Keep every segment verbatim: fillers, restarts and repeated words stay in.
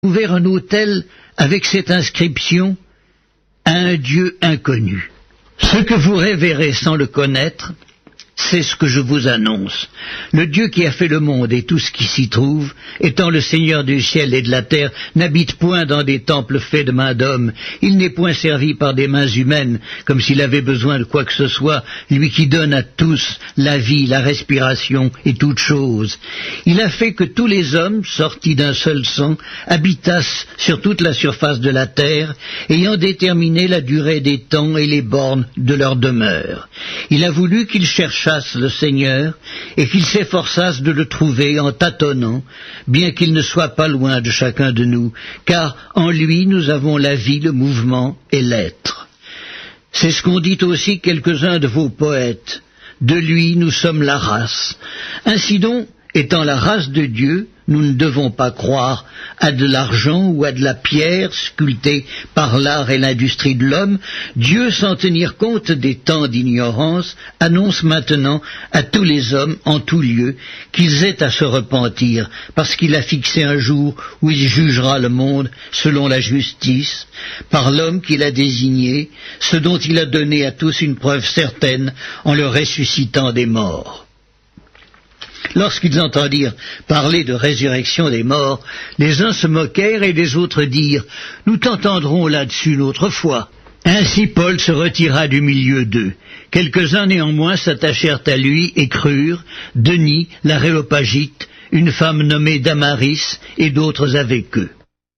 ouvert un autel avec cette inscription « À un Dieu inconnu ». Ce que vous révérez sans le connaître, c'est ce que je vous annonce. Le Dieu qui a fait le monde et tout ce qui s'y trouve, étant le Seigneur du ciel et de la terre, n'habite point dans des temples faits de mains d'hommes. Il n'est point servi par des mains humaines, comme s'il avait besoin de quoi que ce soit, lui qui donne à tous la vie, la respiration et toutes choses. Il a fait que tous les hommes, sortis d'un seul sang, habitassent sur toute la surface de la terre, ayant déterminé la durée des temps et les bornes de leur demeure. Il a voulu qu'ils cherchassent le Seigneur et qu'ils s'efforçassent de le trouver en tâtonnant, bien qu'il ne soit pas loin de chacun de nous, car en lui nous avons la vie, le mouvement et l'être. C'est ce qu'ont dit aussi quelques-uns de vos poètes. De lui nous sommes la race. Ainsi donc, étant la race de Dieu, nous ne devons pas croire à de l'argent ou à de la pierre sculptée par l'art et l'industrie de l'homme. Dieu, sans tenir compte des temps d'ignorance, annonce maintenant à tous les hommes en tout lieu qu'ils aient à se repentir, parce qu'il a fixé un jour où il jugera le monde selon la justice, par l'homme qu'il a désigné, ce dont il a donné à tous une preuve certaine en le ressuscitant des morts. Lorsqu'ils entendirent parler de résurrection des morts, les uns se moquèrent et les autres dirent « Nous t'entendrons là-dessus une autre fois ». Ainsi Paul se retira du milieu d'eux. Quelques-uns néanmoins s'attachèrent à lui et crurent, Denis, l'Aréopagite, une femme nommée Damaris et d'autres avec eux.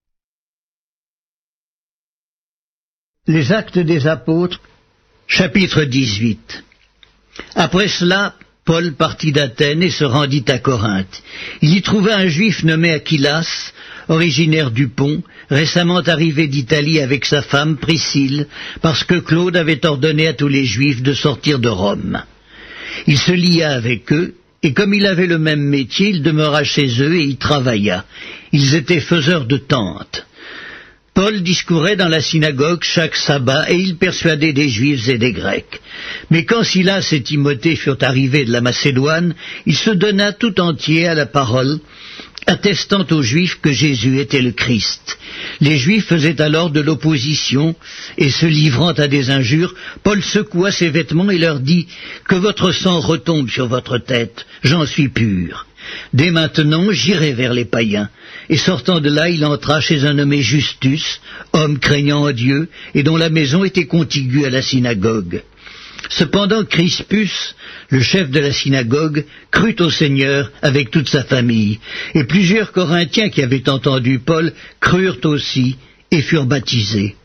Les Actes des Apôtres, chapitre dix-huit. Après cela, Paul partit d'Athènes et se rendit à Corinthe. Il y trouva un juif nommé Aquilas, originaire du Pont, récemment arrivé d'Italie avec sa femme Priscille, parce que Claude avait ordonné à tous les juifs de sortir de Rome. Il se lia avec eux, et comme il avait le même métier, il demeura chez eux et y travailla. Ils étaient faiseurs de tentes. Paul discourait dans la synagogue chaque sabbat et il persuadait des Juifs et des Grecs. Mais quand Silas et Timothée furent arrivés de la Macédoine, il se donna tout entier à la parole, attestant aux Juifs que Jésus était le Christ. Les Juifs faisaient alors de l'opposition, et se livrant à des injures, Paul secoua ses vêtements et leur dit « Que votre sang retombe sur votre tête, j'en suis pur. Dès maintenant, j'irai vers les païens. » Et sortant de là, il entra chez un nommé Justus, homme craignant Dieu, et dont la maison était contiguë à la synagogue. Cependant Crispus, le chef de la synagogue, crut au Seigneur avec toute sa famille, et plusieurs Corinthiens qui avaient entendu Paul crurent aussi et furent baptisés.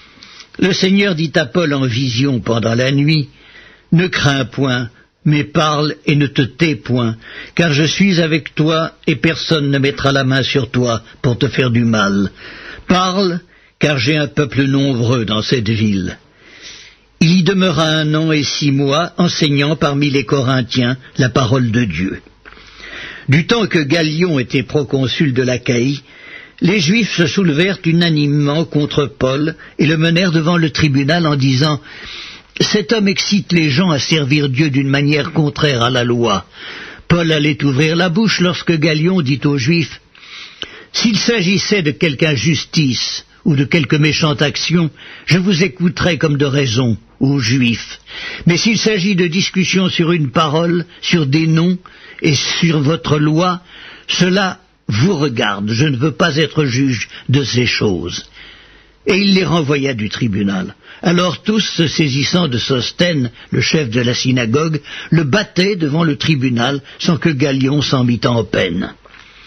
Le Seigneur dit à Paul en vision pendant la nuit, « Ne crains point, mais parle et ne te tais point, car je suis avec toi et personne ne mettra la main sur toi pour te faire du mal. Parle, car j'ai un peuple nombreux dans cette ville. » Il y demeura un an et six mois, enseignant parmi les Corinthiens la parole de Dieu. Du temps que Gallion était proconsul de l'Achaïe, les Juifs se soulevèrent unanimement contre Paul et le menèrent devant le tribunal en disant « Cet homme excite les gens à servir Dieu d'une manière contraire à la loi. » Paul allait ouvrir la bouche lorsque Gallion dit aux Juifs « S'il s'agissait de quelque injustice ou de quelque méchante action, je vous écouterais comme de raison, aux Juifs. Mais s'il s'agit de discussions sur une parole, sur des noms et sur votre loi, cela vous regarde, je ne veux pas être juge de ces choses. » Et il les renvoya du tribunal. Alors tous, se saisissant de Sosthène, le chef de la synagogue, le battaient devant le tribunal sans que Gallion s'en mît en peine.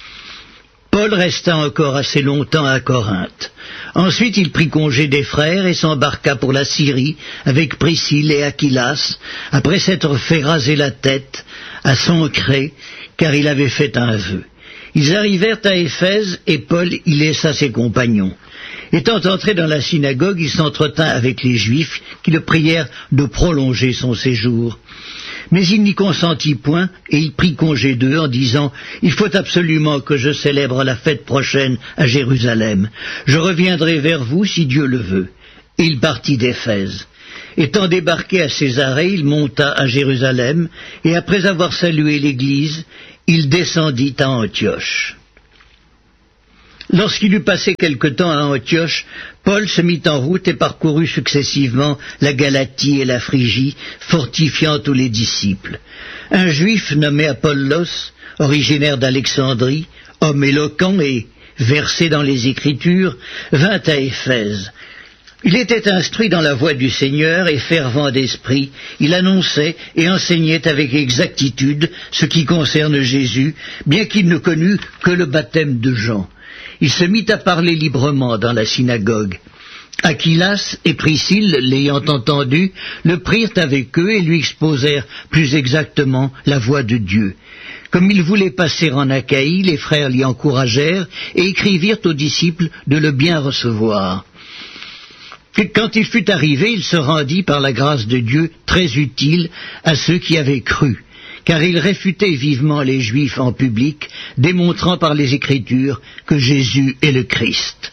Paul resta encore assez longtemps à Corinthe. Ensuite il prit congé des frères et s'embarqua pour la Syrie avec Priscille et Aquilas, après s'être fait raser la tête à Sancré, car il avait fait un vœu. Ils arrivèrent à Éphèse et Paul y laissa ses compagnons. Étant entré dans la synagogue, il s'entretint avec les Juifs qui le prièrent de prolonger son séjour. Mais il n'y consentit point et il prit congé d'eux en disant « Il faut absolument que je célèbre la fête prochaine à Jérusalem. Je reviendrai vers vous si Dieu le veut. » Et il partit d'Éphèse. Étant débarqué à Césarée, il monta à Jérusalem et après avoir salué l'Église, il descendit à Antioche. Lorsqu'il eut passé quelque temps à Antioche, Paul se mit en route et parcourut successivement la Galatie et la Phrygie, fortifiant tous les disciples. Un juif nommé Apollos, originaire d'Alexandrie, homme éloquent et versé dans les Écritures, vint à Éphèse. Il était instruit dans la voie du Seigneur et fervent d'esprit. Il annonçait et enseignait avec exactitude ce qui concerne Jésus, bien qu'il ne connût que le baptême de Jean. Il se mit à parler librement dans la synagogue. Aquilas et Priscille, l'ayant entendu, le prirent avec eux et lui exposèrent plus exactement la voie de Dieu. Comme il voulait passer en Achaïe, les frères l'y encouragèrent et écrivirent aux disciples de le bien recevoir. Quand il fut arrivé, il se rendit par la grâce de Dieu très utile à ceux qui avaient cru, car il réfutait vivement les Juifs en public, démontrant par les Écritures que Jésus est le Christ.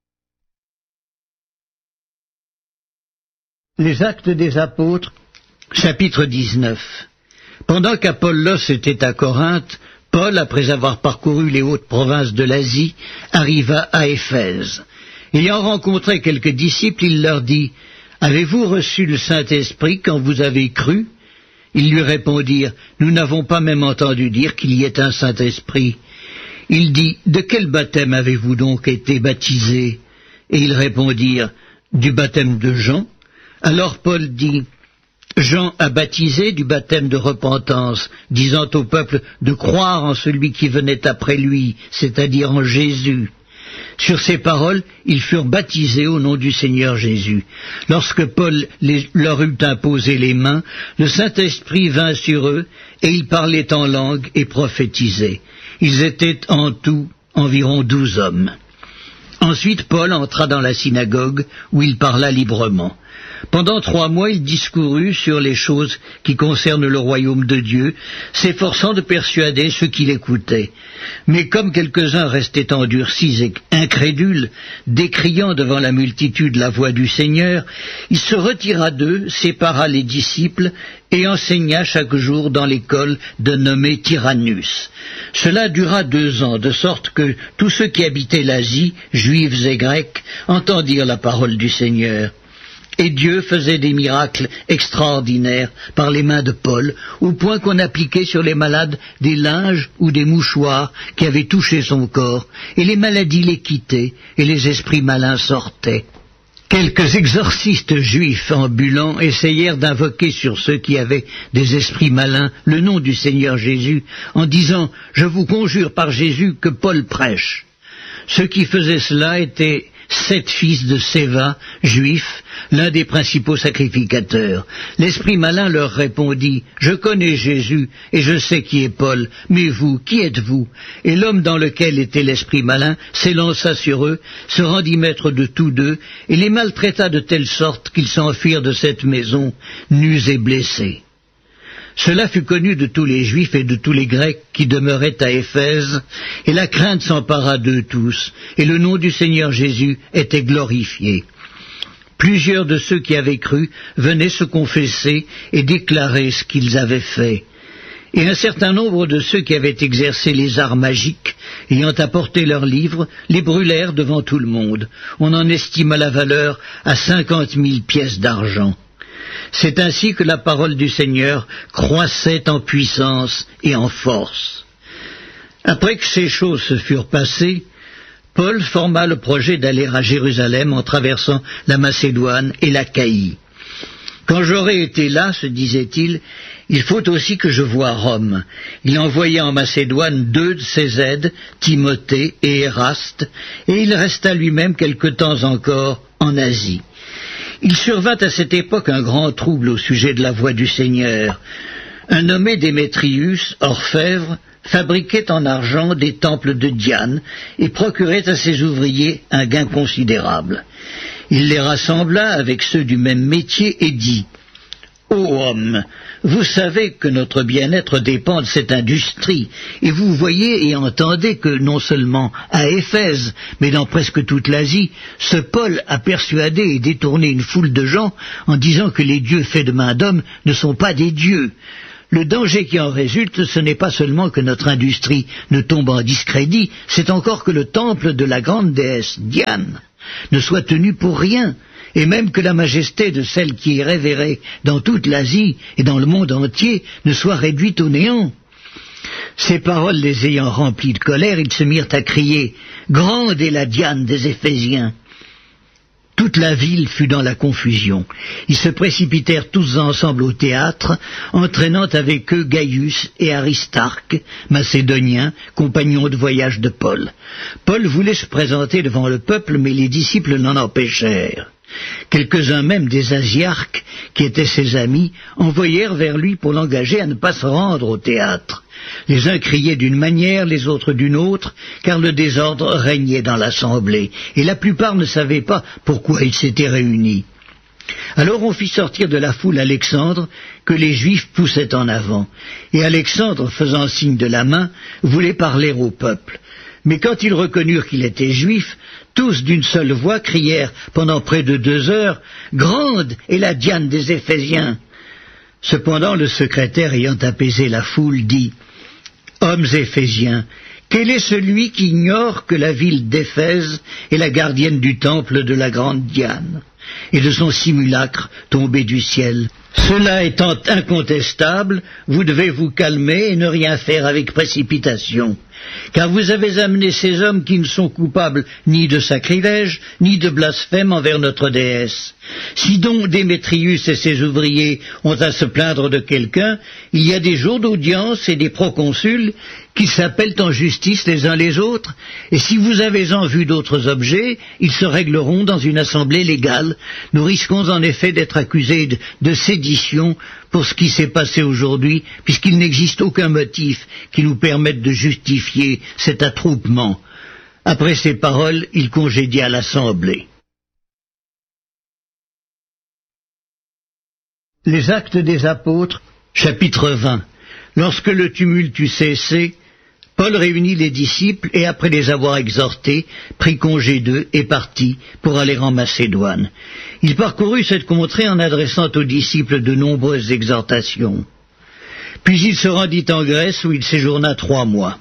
Les Actes des Apôtres, chapitre dix-neuf. Pendant qu'Apollos était à Corinthe, Paul, après avoir parcouru les hautes provinces de l'Asie, arriva à Éphèse. Ayant rencontré quelques disciples, il leur dit « Avez-vous reçu le Saint-Esprit quand vous avez cru ?» Ils lui répondirent « Nous n'avons pas même entendu dire qu'il y ait un Saint-Esprit. » Il dit « De quel baptême avez-vous donc été baptisés ?» Et ils répondirent « Du baptême de Jean. » Alors Paul dit « Jean a baptisé du baptême de repentance, disant au peuple de croire en celui qui venait après lui, c'est-à-dire en Jésus. » Sur ces paroles, ils furent baptisés au nom du Seigneur Jésus. Lorsque Paul les, leur eut imposé les mains, le Saint-Esprit vint sur eux, et ils parlaient en langue et prophétisaient. Ils étaient en tout environ douze hommes. Ensuite Paul entra dans la synagogue, où il parla librement. Pendant trois mois, il discourut sur les choses qui concernent le royaume de Dieu, s'efforçant de persuader ceux qui l'écoutaient. Mais comme quelques-uns restaient endurcis et incrédules, décriant devant la multitude la voix du Seigneur, il se retira d'eux, sépara les disciples et enseigna chaque jour dans l'école de nommé Tyrannus. Cela dura deux ans, de sorte que tous ceux qui habitaient l'Asie, juifs et grecs, entendirent la parole du Seigneur. Et Dieu faisait des miracles extraordinaires par les mains de Paul, au point qu'on appliquait sur les malades des linges ou des mouchoirs qui avaient touché son corps, et les maladies les quittaient, et les esprits malins sortaient. Quelques exorcistes juifs ambulants essayèrent d'invoquer sur ceux qui avaient des esprits malins le nom du Seigneur Jésus, en disant « Je vous conjure par Jésus que Paul prêche ». Ceux qui faisaient cela étaient sept fils de Séva, juifs, l'un des principaux sacrificateurs. L'esprit malin leur répondit « Je connais Jésus, et je sais qui est Paul, mais vous, qui êtes-vous » Et l'homme dans lequel était l'esprit malin s'élança sur eux, se rendit maître de tous deux, et les maltraita de telle sorte qu'ils s'enfuirent de cette maison, nus et blessés. Cela fut connu de tous les Juifs et de tous les Grecs qui demeuraient à Éphèse, et la crainte s'empara d'eux tous, et le nom du Seigneur Jésus était glorifié. Plusieurs de ceux qui avaient cru venaient se confesser et déclarer ce qu'ils avaient fait. Et un certain nombre de ceux qui avaient exercé les arts magiques, ayant apporté leurs livres, les brûlèrent devant tout le monde. On en estima la valeur à cinquante mille pièces d'argent. C'est ainsi que la parole du Seigneur croissait en puissance et en force. Après que ces choses se furent passées, Paul forma le projet d'aller à Jérusalem en traversant la Macédoine et l'Achaïe. Quand j'aurai été là, se disait-il, il faut aussi que je voie Rome. Il envoya en Macédoine deux de ses aides, Timothée et Éraste, et il resta lui-même quelque temps encore en Asie. Il survint à cette époque un grand trouble au sujet de la voix du Seigneur. Un nommé Démétrius, orfèvre, fabriquait en argent des temples de Diane et procurait à ses ouvriers un gain considérable. Il les rassembla avec ceux du même métier et dit « Ô homme, vous savez que notre bien-être dépend de cette industrie, et vous voyez et entendez que non seulement à Éphèse, mais dans presque toute l'Asie, ce Paul a persuadé et détourné une foule de gens en disant que les dieux faits de main d'homme ne sont pas des dieux. Le danger qui en résulte, ce n'est pas seulement que notre industrie ne tombe en discrédit, c'est encore que le temple de la grande déesse Diane ne soit tenu pour rien, et même que la majesté de celle qui est révérée dans toute l'Asie et dans le monde entier ne soit réduite au néant. » Ces paroles les ayant remplis de colère, ils se mirent à crier « Grande est la Diane des Éphésiens !» Toute la ville fut dans la confusion. Ils se précipitèrent tous ensemble au théâtre, entraînant avec eux Gaius et Aristarque, macédoniens, compagnons de voyage de Paul. Paul voulait se présenter devant le peuple, mais les disciples l'en empêchèrent. Quelques-uns même des Asiarques, qui étaient ses amis, envoyèrent vers lui pour l'engager à ne pas se rendre au théâtre. Les uns criaient d'une manière, les autres d'une autre, car le désordre régnait dans l'assemblée, et la plupart ne savaient pas pourquoi ils s'étaient réunis. Alors on fit sortir de la foule Alexandre, que les Juifs poussaient en avant, et Alexandre, faisant signe de la main, voulait parler au peuple. Mais quand ils reconnurent qu'il était juif, tous d'une seule voix crièrent pendant près de deux heures « Grande est la Diane des Éphésiens !» Cependant le secrétaire ayant apaisé la foule dit « Hommes éphésiens, quel est celui qui ignore que la ville d'Éphèse est la gardienne du temple de la grande Diane et de son simulacre tombé du ciel ? Cela étant incontestable, vous devez vous calmer et ne rien faire avec précipitation, car vous avez amené ces hommes qui ne sont coupables ni de sacrilège, ni de blasphème envers notre déesse. Si donc Démétrius et ses ouvriers ont à se plaindre de quelqu'un, il y a des jours d'audience et des proconsuls qui s'appellent en justice les uns les autres, et si vous avez en vue d'autres objets, ils se régleront dans une assemblée légale. Nous risquons en effet d'être accusés de, de sédition pour ce qui s'est passé aujourd'hui, puisqu'il n'existe aucun motif qui nous permette de justifier cet attroupement. » Après ces paroles, il congédia l'assemblée. Les Actes des Apôtres, chapitre vingt. Lorsque le tumulte eut cessé, Paul réunit les disciples et, après les avoir exhortés, prit congé d'eux et partit pour aller en Macédoine. Il parcourut cette contrée en adressant aux disciples de nombreuses exhortations. Puis il se rendit en Grèce où il séjourna trois mois.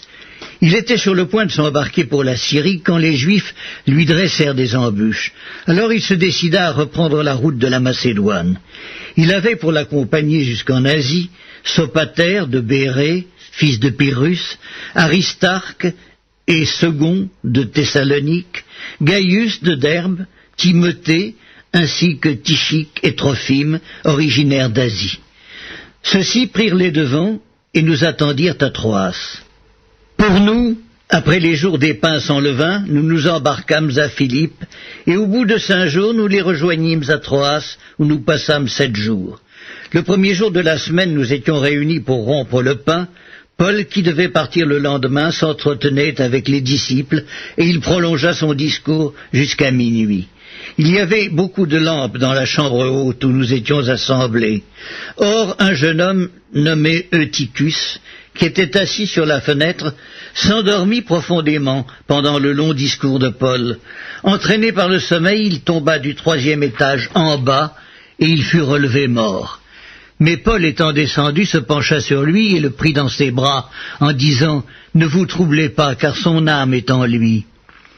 Il était sur le point de s'embarquer pour la Syrie quand les Juifs lui dressèrent des embûches. Alors il se décida à reprendre la route de la Macédoine. Il avait pour l'accompagner jusqu'en Asie Sopater de Bérée, fils de Pyrrhus, Aristarque et Second de Thessalonique, Gaius de Derbe, Timothée, ainsi que Tychique et Trophime, originaires d'Asie. Ceux-ci prirent les devants et nous attendirent à Troas. Pour nous, après les jours des pains sans levain, nous nous embarquâmes à Philippe, et au bout de cinq jours, nous les rejoignîmes à Troas, où nous passâmes sept jours. Le premier jour de la semaine, nous étions réunis pour rompre le pain. Paul, qui devait partir le lendemain, s'entretenait avec les disciples, et il prolongea son discours jusqu'à minuit. Il y avait beaucoup de lampes dans la chambre haute où nous étions assemblés. Or, un jeune homme nommé Eutychus, qui était assis sur la fenêtre, s'endormit profondément pendant le long discours de Paul. Entraîné par le sommeil, il tomba du troisième étage en bas, et il fut relevé mort. Mais Paul, étant descendu, se pencha sur lui et le prit dans ses bras, en disant « Ne vous troublez pas, car son âme est en lui. »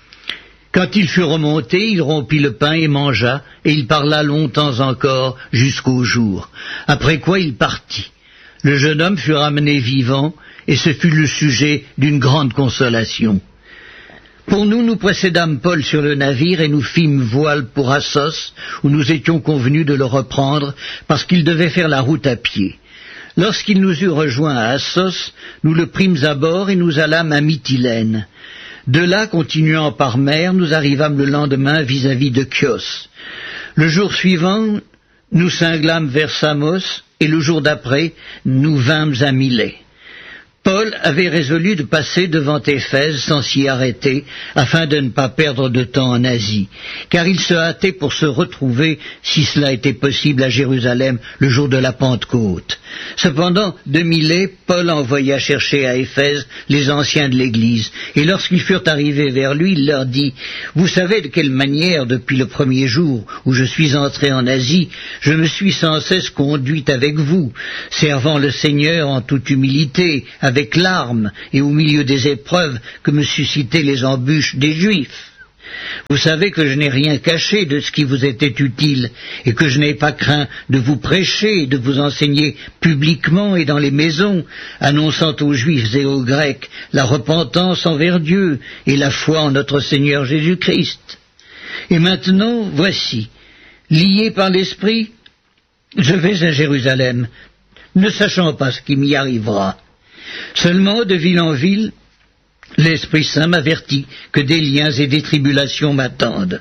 Quand il fut remonté, il rompit le pain et mangea, et il parla longtemps encore, jusqu'au jour. Après quoi il partit. Le jeune homme fut ramené vivant, et ce fut le sujet d'une grande consolation. Pour nous, nous précédâmes Paul sur le navire et nous fîmes voile pour Assos, où nous étions convenus de le reprendre, parce qu'il devait faire la route à pied. Lorsqu'il nous eut rejoints à Assos, nous le prîmes à bord et nous allâmes à Mytilène. De là, continuant par mer, nous arrivâmes le lendemain vis-à-vis de Chios. Le jour suivant, nous cinglâmes vers Samos, et le jour d'après, nous vînmes à Milet. Paul avait résolu de passer devant Éphèse sans s'y arrêter, afin de ne pas perdre de temps en Asie, car il se hâtait pour se retrouver, si cela était possible, à Jérusalem le jour de la Pentecôte. Cependant, de Milet, Paul envoya chercher à Éphèse les anciens de l'Église, et lorsqu'ils furent arrivés vers lui, il leur dit « Vous savez de quelle manière, depuis le premier jour où je suis entré en Asie, je me suis sans cesse conduit avec vous, servant le Seigneur en toute humilité, avec larmes et au milieu des épreuves que me suscitaient les embûches des Juifs. Vous savez que je n'ai rien caché de ce qui vous était utile, et que je n'ai pas craint de vous prêcher et de vous enseigner publiquement et dans les maisons, annonçant aux Juifs et aux Grecs la repentance envers Dieu et la foi en notre Seigneur Jésus-Christ. Et maintenant, voici, lié par l'Esprit, je vais à Jérusalem, ne sachant pas ce qui m'y arrivera. Seulement, de ville en ville, l'Esprit Saint m'avertit que des liens et des tribulations m'attendent.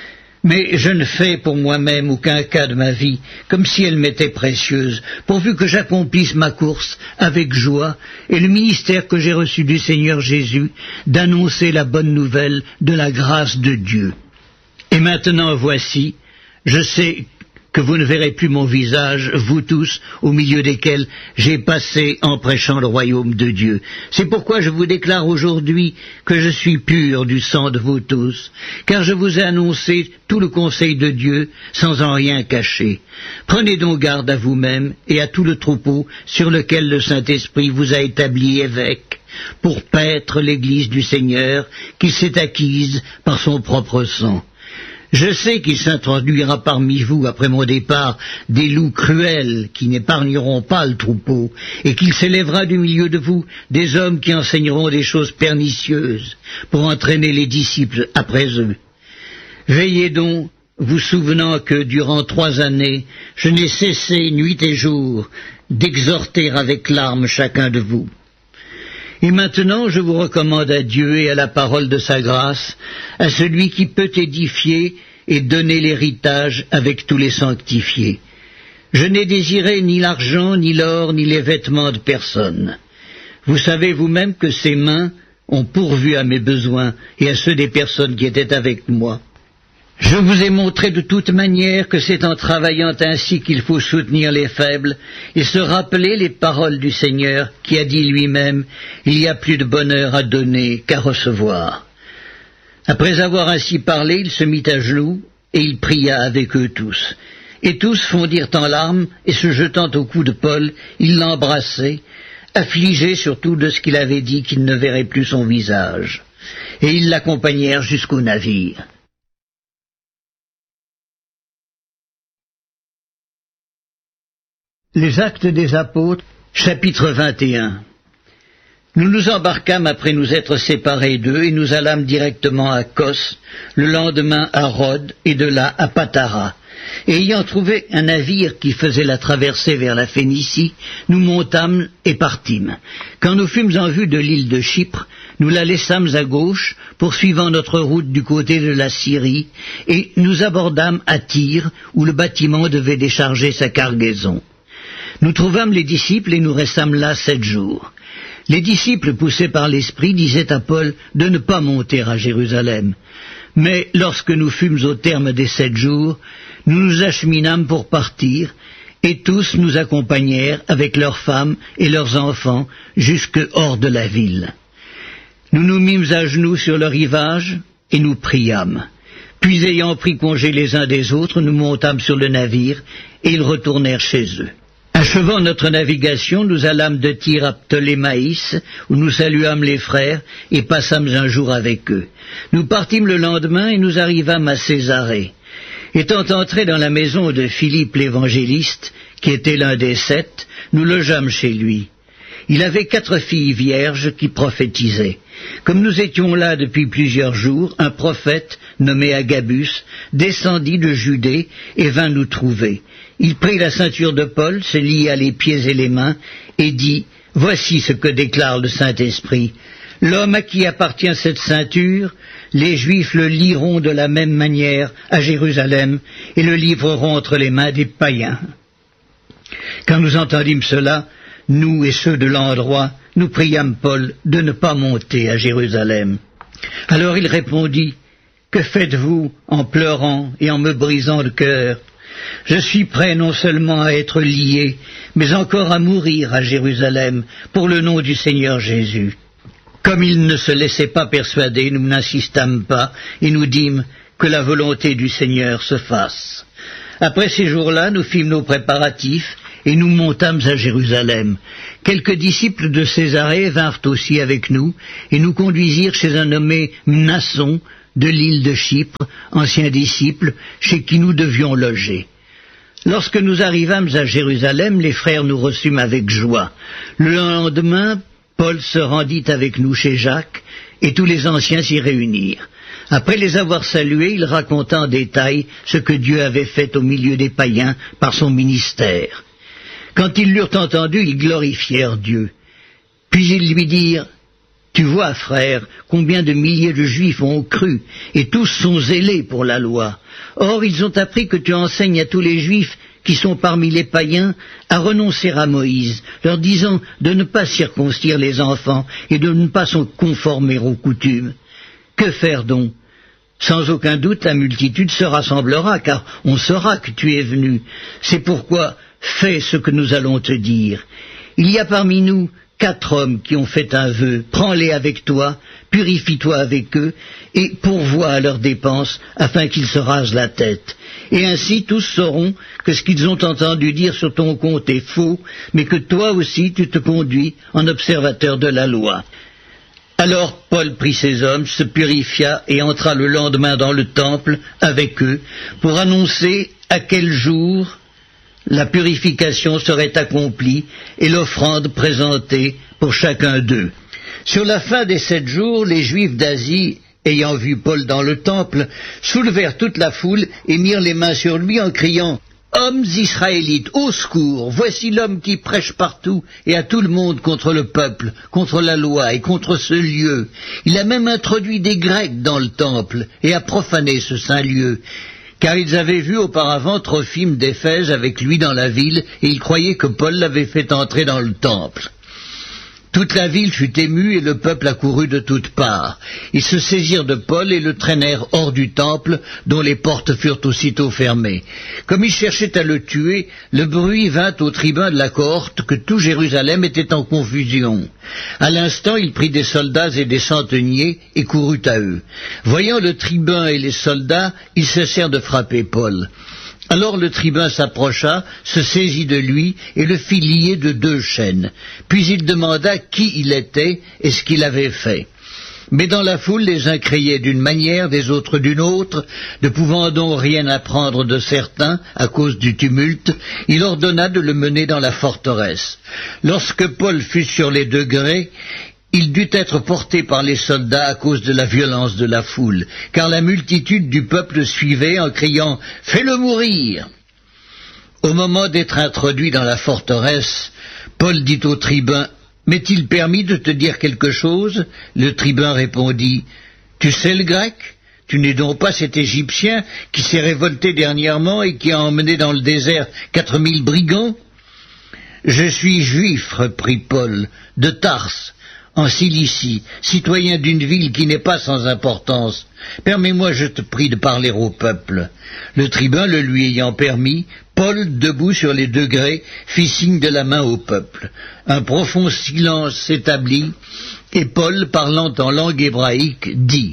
Mais je ne fais pour moi-même aucun cas de ma vie, comme si elle m'était précieuse, pourvu que j'accomplisse ma course avec joie et le ministère que j'ai reçu du Seigneur Jésus, d'annoncer la bonne nouvelle de la grâce de Dieu. Et maintenant, voici, je sais que vous ne verrez plus mon visage, vous tous, au milieu desquels j'ai passé en prêchant le royaume de Dieu. C'est pourquoi je vous déclare aujourd'hui que je suis pur du sang de vous tous, car je vous ai annoncé tout le conseil de Dieu sans en rien cacher. Prenez donc garde à vous-même et à tout le troupeau sur lequel le Saint-Esprit vous a établi évêque, pour paître l'Église du Seigneur qu'il s'est acquise par son propre sang. Je sais qu'il s'introduira parmi vous, après mon départ, des loups cruels qui n'épargneront pas le troupeau, et qu'il s'élèvera du milieu de vous des hommes qui enseigneront des choses pernicieuses, pour entraîner les disciples après eux. Veillez donc, vous souvenant que, durant trois années, je n'ai cessé, nuit et jour, d'exhorter avec larmes chacun de vous. Et maintenant, je vous recommande à Dieu et à la parole de sa grâce, à celui qui peut édifier et donner l'héritage avec tous les sanctifiés. Je n'ai désiré ni l'argent, ni l'or, ni les vêtements de personne. Vous savez vous-même que ces mains ont pourvu à mes besoins et à ceux des personnes qui étaient avec moi. Je vous ai montré de toute manière que c'est en travaillant ainsi qu'il faut soutenir les faibles et se rappeler les paroles du Seigneur qui a dit lui-même « Il y a plus de bonheur à donner qu'à recevoir ». Après avoir ainsi parlé, il se mit à genoux et il pria avec eux tous. Et tous fondirent en larmes et se jetant au cou de Paul, ils l'embrassaient, affligés surtout de ce qu'il avait dit qu'ils ne verraient plus son visage. Et ils l'accompagnèrent jusqu'au navire. Les Actes des Apôtres, chapitre vingt et un. Nous nous embarquâmes après nous être séparés d'eux et nous allâmes directement à Kos, le lendemain à Rhodes et de là à Patara. Et ayant trouvé un navire qui faisait la traversée vers la Phénicie, nous montâmes et partîmes. Quand nous fûmes en vue de l'île de Chypre, nous la laissâmes à gauche, poursuivant notre route du côté de la Syrie, et nous abordâmes à Tyr, où le bâtiment devait décharger sa cargaison. Nous trouvâmes les disciples et nous restâmes là sept jours. Les disciples, poussés par l'Esprit, disaient à Paul de ne pas monter à Jérusalem. Mais lorsque nous fûmes au terme des sept jours, nous nous acheminâmes pour partir, et tous nous accompagnèrent avec leurs femmes et leurs enfants jusque hors de la ville. Nous nous mîmes à genoux sur le rivage et nous priâmes. Puis ayant pris congé les uns des autres, nous montâmes sur le navire et ils retournèrent chez eux. Achevant notre navigation, nous allâmes de Tyr à Ptolémaïs, où nous saluâmes les frères et passâmes un jour avec eux. Nous partîmes le lendemain et nous arrivâmes à Césarée. Étant entrés dans la maison de Philippe l'évangéliste, qui était l'un des sept, nous logeâmes chez lui. Il avait quatre filles vierges qui prophétisaient. Comme nous étions là depuis plusieurs jours, un prophète, nommé Agabus, descendit de Judée et vint nous trouver. Il prit la ceinture de Paul, se lia les pieds et les mains, et dit « Voici ce que déclare le Saint-Esprit. L'homme à qui appartient cette ceinture, les Juifs le lieront de la même manière à Jérusalem et le livreront entre les mains des païens. » Quand nous entendîmes cela, nous et ceux de l'endroit, nous priâmes Paul de ne pas monter à Jérusalem. Alors il répondit, « Que faites-vous en pleurant et en me brisant le cœur ? Je suis prêt non seulement à être lié, mais encore à mourir à Jérusalem pour le nom du Seigneur Jésus. » Comme il ne se laissait pas persuader, nous n'insistâmes pas et nous dîmes que la volonté du Seigneur se fasse. Après ces jours-là, nous fîmes nos préparatifs et nous montâmes à Jérusalem. Quelques disciples de Césarée vinrent aussi avec nous et nous conduisirent chez un nommé Mnasson de l'île de Chypre, ancien disciple, chez qui nous devions loger. Lorsque nous arrivâmes à Jérusalem, les frères nous reçûmes avec joie. Le lendemain, Paul se rendit avec nous chez Jacques, et tous les anciens s'y réunirent. Après les avoir salués, il raconta en détail ce que Dieu avait fait au milieu des païens par son ministère. Quand ils l'eurent entendu, ils glorifièrent Dieu. Puis ils lui dirent, « Tu vois, frère, combien de milliers de Juifs ont cru, et tous sont zélés pour la loi. Or, ils ont appris que tu enseignes à tous les Juifs qui sont parmi les païens à renoncer à Moïse, leur disant de ne pas circoncire les enfants et de ne pas se conformer aux coutumes. Que faire donc ? Sans aucun doute, la multitude se rassemblera, car on saura que tu es venu. C'est pourquoi fais ce que nous allons te dire. Il y a parmi nous quatre hommes qui ont fait un vœu. Prends-les avec toi, purifie-toi avec eux, et pourvois à leurs dépenses, afin qu'ils se rasent la tête. Et ainsi tous sauront que ce qu'ils ont entendu dire sur ton compte est faux, mais que toi aussi tu te conduis en observateur de la loi. » Alors Paul prit ses hommes, se purifia et entra le lendemain dans le temple avec eux pour annoncer à quel jour la purification serait accomplie et l'offrande présentée pour chacun d'eux. Sur la fin des sept jours, les Juifs d'Asie, ayant vu Paul dans le temple, soulevèrent toute la foule et mirent les mains sur lui en criant « Hommes israélites, au secours, voici l'homme qui prêche partout et à tout le monde contre le peuple, contre la loi et contre ce lieu. Il a même introduit des Grecs dans le temple et a profané ce saint lieu. » Car ils avaient vu auparavant Trophime d'Éphèse avec lui dans la ville, et ils croyaient que Paul l'avait fait entrer dans le temple. Toute la ville fut émue et le peuple accourut de toutes parts. Ils se saisirent de Paul et le traînèrent hors du temple, dont les portes furent aussitôt fermées. Comme ils cherchaient à le tuer, le bruit vint au tribun de la cohorte que tout Jérusalem était en confusion. À l'instant, il prit des soldats et des centeniers et courut à eux. Voyant le tribun et les soldats, ils cessèrent de frapper Paul. Alors le tribun s'approcha, se saisit de lui et le fit lier de deux chaînes. Puis il demanda qui il était et ce qu'il avait fait. Mais dans la foule, les uns criaient d'une manière, des autres d'une autre, ne pouvant donc rien apprendre de certains à cause du tumulte, il ordonna de le mener dans la forteresse. Lorsque Paul fut sur les degrés, il dut être porté par les soldats à cause de la violence de la foule, car la multitude du peuple suivait en criant « Fais-le mourir !» Au moment d'être introduit dans la forteresse, Paul dit au tribun « M'est-il permis de te dire quelque chose ?» Le tribun répondit « Tu sais le grec ? Tu n'es donc pas cet Égyptien qui s'est révolté dernièrement et qui a emmené dans le désert quatre mille brigands ?»« Je suis juif, reprit Paul, de Tarse, en Cilicie, citoyen d'une ville qui n'est pas sans importance. Permets-moi, je te prie, de parler au peuple. » Le tribun le lui ayant permis, Paul, debout sur les degrés, fit signe de la main au peuple. Un profond silence s'établit, et Paul, parlant en langue hébraïque, dit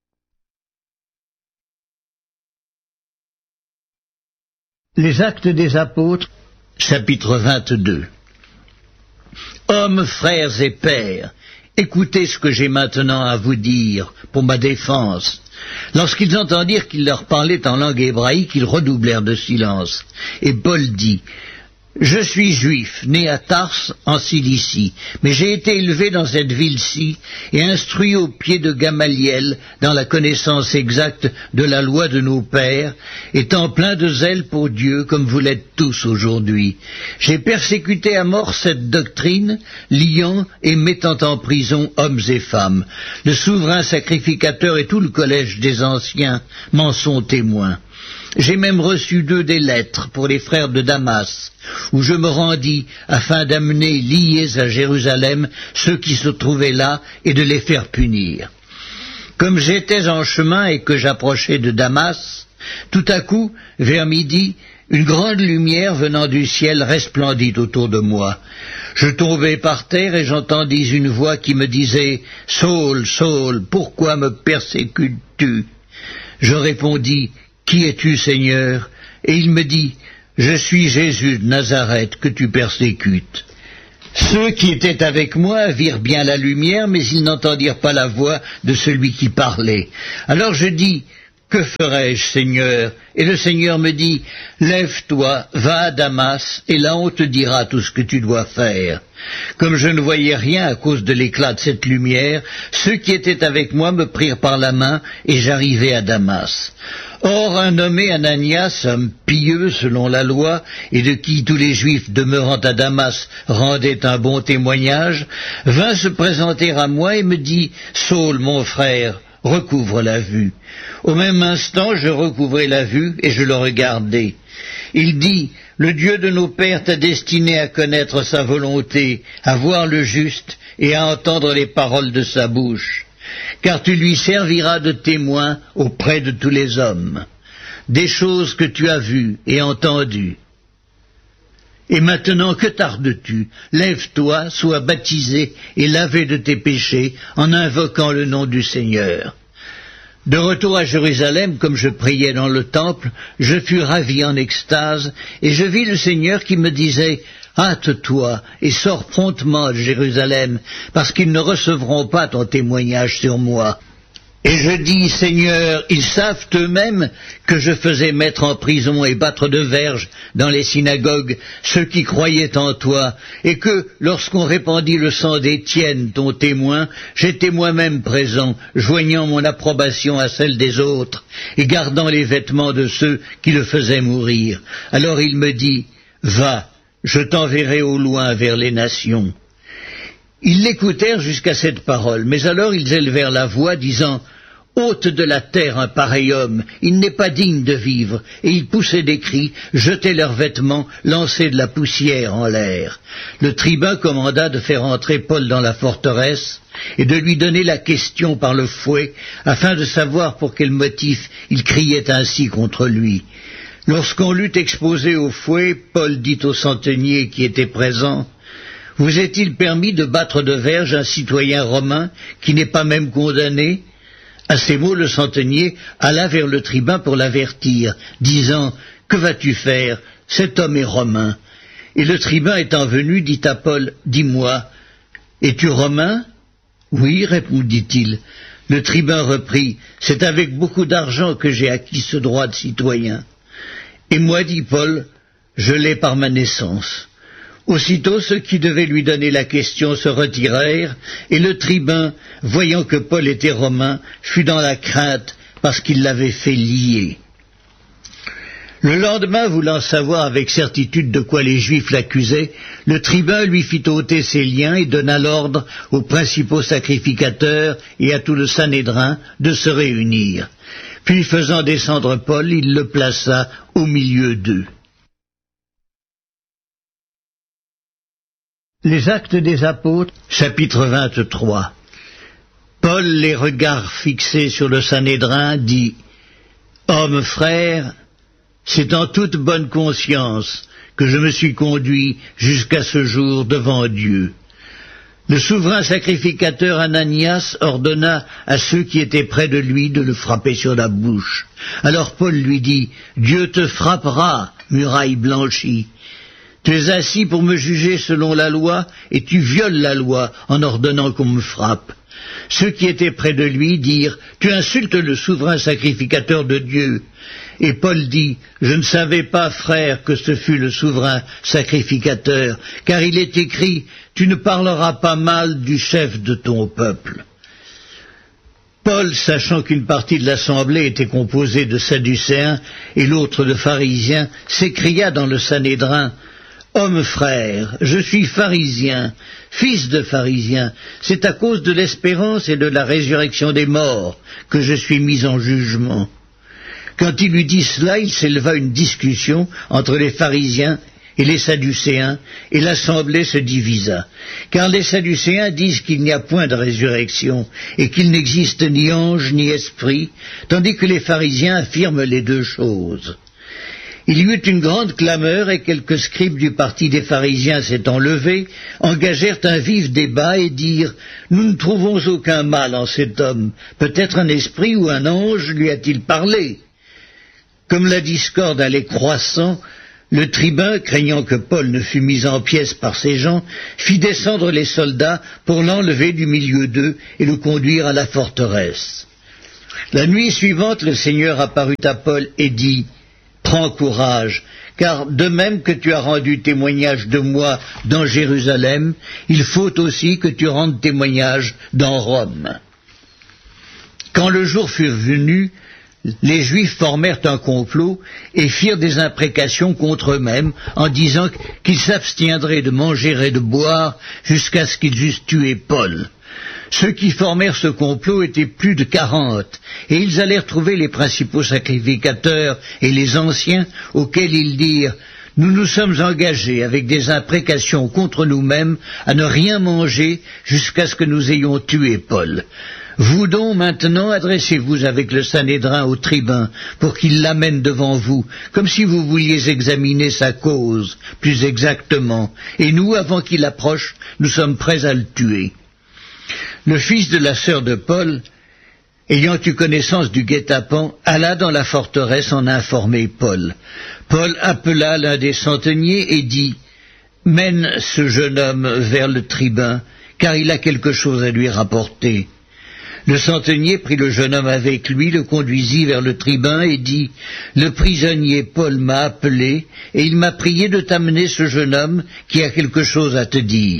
Les Actes des Apôtres, chapitre vingt-deux. Hommes, frères et pères, écoutez ce que j'ai maintenant à vous dire pour ma défense. Lorsqu'ils entendirent qu'il leur parlait en langue hébraïque, ils redoublèrent de silence. Et Paul dit « Je suis juif, né à Tarse, en Cilicie, mais j'ai été élevé dans cette ville-ci et instruit au pied de Gamaliel dans la connaissance exacte de la loi de nos pères, étant plein de zèle pour Dieu comme vous l'êtes tous aujourd'hui. J'ai persécuté à mort cette doctrine, liant et mettant en prison hommes et femmes. Le souverain sacrificateur et tout le collège des anciens m'en sont témoins. J'ai même reçu d'eux des lettres pour les frères de Damas, où je me rendis afin d'amener liés à Jérusalem ceux qui se trouvaient là et de les faire punir. Comme j'étais en chemin et que j'approchais de Damas, tout à coup, vers midi, une grande lumière venant du ciel resplendit autour de moi. Je tombai par terre et j'entendis une voix qui me disait « Saul, Saul, pourquoi me persécutes-tu » Je répondis « Qui es-tu, Seigneur ?» Et il me dit « Je suis Jésus de Nazareth que tu persécutes. » Ceux qui étaient avec moi virent bien la lumière, mais ils n'entendirent pas la voix de celui qui parlait. Alors je dis « Que ferai-je, Seigneur ?» Et le Seigneur me dit « Lève-toi, va à Damas, et là on te dira tout ce que tu dois faire. » Comme je ne voyais rien à cause de l'éclat de cette lumière, ceux qui étaient avec moi me prirent par la main, et j'arrivai à Damas. Or, un nommé Ananias, homme pieux selon la loi, et de qui tous les Juifs demeurant à Damas rendaient un bon témoignage, vint se présenter à moi et me dit « Saul, mon frère, recouvre la vue. » Au même instant, je recouvrai la vue et je le regardai. Il dit « Le Dieu de nos pères t'a destiné à connaître sa volonté, à voir le juste et à entendre les paroles de sa bouche. Car tu lui serviras de témoin auprès de tous les hommes, des choses que tu as vues et entendues. Et maintenant, que tardes-tu? Lève-toi, sois baptisé et lavé de tes péchés en invoquant le nom du Seigneur. » De retour à Jérusalem, comme je priais dans le temple, je fus ravi en extase, et je vis le Seigneur qui me disait « Hâte-toi et sors promptement de Jérusalem, parce qu'ils ne recevront pas ton témoignage sur moi. » Et je dis, Seigneur, ils savent eux-mêmes que je faisais mettre en prison et battre de verge dans les synagogues ceux qui croyaient en toi, et que, lorsqu'on répandit le sang d'Étienne, ton témoin, j'étais moi-même présent, joignant mon approbation à celle des autres, et gardant les vêtements de ceux qui le faisaient mourir. Alors il me dit, va, je t'enverrai au loin vers les nations. Ils l'écoutèrent jusqu'à cette parole, mais alors ils élevèrent la voix, disant « Ôte de la terre un pareil homme, il n'est pas digne de vivre. » Et ils poussaient des cris, jetaient leurs vêtements, lançaient de la poussière en l'air. Le tribun commanda de faire entrer Paul dans la forteresse et de lui donner la question par le fouet, afin de savoir pour quel motif il criait ainsi contre lui. Lorsqu'on l'eut exposé au fouet, Paul dit au centenier qui était présent « Vous est-il permis de battre de verge un citoyen romain qui n'est pas même condamné ?» À ces mots, le centenier alla vers le tribun pour l'avertir, disant « Que vas-tu faire? Cet homme est romain. » Et le tribun étant venu, dit à Paul « Dis-moi, es-tu romain ?»« Oui, répondit-il. » Le tribun reprit « C'est avec beaucoup d'argent que j'ai acquis ce droit de citoyen. » « Et moi, dit Paul, je l'ai par ma naissance. » Aussitôt, ceux qui devaient lui donner la question se retirèrent, et le tribun, voyant que Paul était romain, fut dans la crainte parce qu'il l'avait fait lier. Le lendemain, voulant savoir avec certitude de quoi les Juifs l'accusaient, le tribun lui fit ôter ses liens et donna l'ordre aux principaux sacrificateurs et à tout le Sanhédrin de se réunir. Puis, faisant descendre Paul, il le plaça au milieu d'eux. Les Actes des Apôtres, chapitre vingt-trois. Paul, les regards fixés sur le Sanhédrin, dit « Hommes frères, c'est en toute bonne conscience que je me suis conduit jusqu'à ce jour devant Dieu. » Le souverain sacrificateur Ananias ordonna à ceux qui étaient près de lui de le frapper sur la bouche. Alors Paul lui dit « Dieu te frappera, muraille blanchie. Tu es assis pour me juger selon la loi, et tu violes la loi en ordonnant qu'on me frappe. » Ceux qui étaient près de lui dirent « Tu insultes le souverain sacrificateur de Dieu. » Et Paul dit « Je ne savais pas, frère, que ce fût le souverain sacrificateur, car il est écrit « Tu ne parleras pas mal du chef de ton peuple. » Paul, sachant qu'une partie de l'assemblée était composée de Sadducéens et l'autre de pharisiens, s'écria dans le Sanhédrin « Homme frère, je suis pharisien, fils de pharisien, c'est à cause de l'espérance et de la résurrection des morts que je suis mis en jugement. » Quand il eut dit cela, il s'éleva une discussion entre les pharisiens et les Sadducéens, et l'assemblée se divisa. Car les Sadducéens disent qu'il n'y a point de résurrection, et qu'il n'existe ni ange ni esprit, tandis que les pharisiens affirment les deux choses. Il y eut une grande clameur, et quelques scribes du parti des pharisiens s'étant levés, engagèrent un vif débat et dirent « Nous ne trouvons aucun mal en cet homme, peut-être un esprit ou un ange lui a-t-il parlé ?» Comme la discorde allait croissant, le tribun, craignant que Paul ne fût mis en pièces par ces gens, fit descendre les soldats pour l'enlever du milieu d'eux et le conduire à la forteresse. La nuit suivante, le Seigneur apparut à Paul et dit « Prends courage, car de même que tu as rendu témoignage de moi dans Jérusalem, il faut aussi que tu rendes témoignage dans Rome. » Quand le jour fut venu, les Juifs formèrent un complot et firent des imprécations contre eux-mêmes en disant qu'ils s'abstiendraient de manger et de boire jusqu'à ce qu'ils eussent tué Paul. Ceux qui formèrent ce complot étaient plus de quarante, et ils allèrent trouver les principaux sacrificateurs et les anciens, auxquels ils dirent « Nous nous sommes engagés avec des imprécations contre nous-mêmes à ne rien manger jusqu'à ce que nous ayons tué Paul. Vous donc maintenant adressez-vous avec le Sanhédrin au tribun pour qu'il l'amène devant vous, comme si vous vouliez examiner sa cause plus exactement, et nous, avant qu'il approche, nous sommes prêts à le tuer. » Le fils de la sœur de Paul, ayant eu connaissance du guet-apens, alla dans la forteresse en informer Paul. Paul appela l'un des centeniers et dit « Mène ce jeune homme vers le tribun, car il a quelque chose à lui rapporter. » Le centenier prit le jeune homme avec lui, le conduisit vers le tribun et dit « Le prisonnier Paul m'a appelé, et il m'a prié de t'amener ce jeune homme qui a quelque chose à te dire. »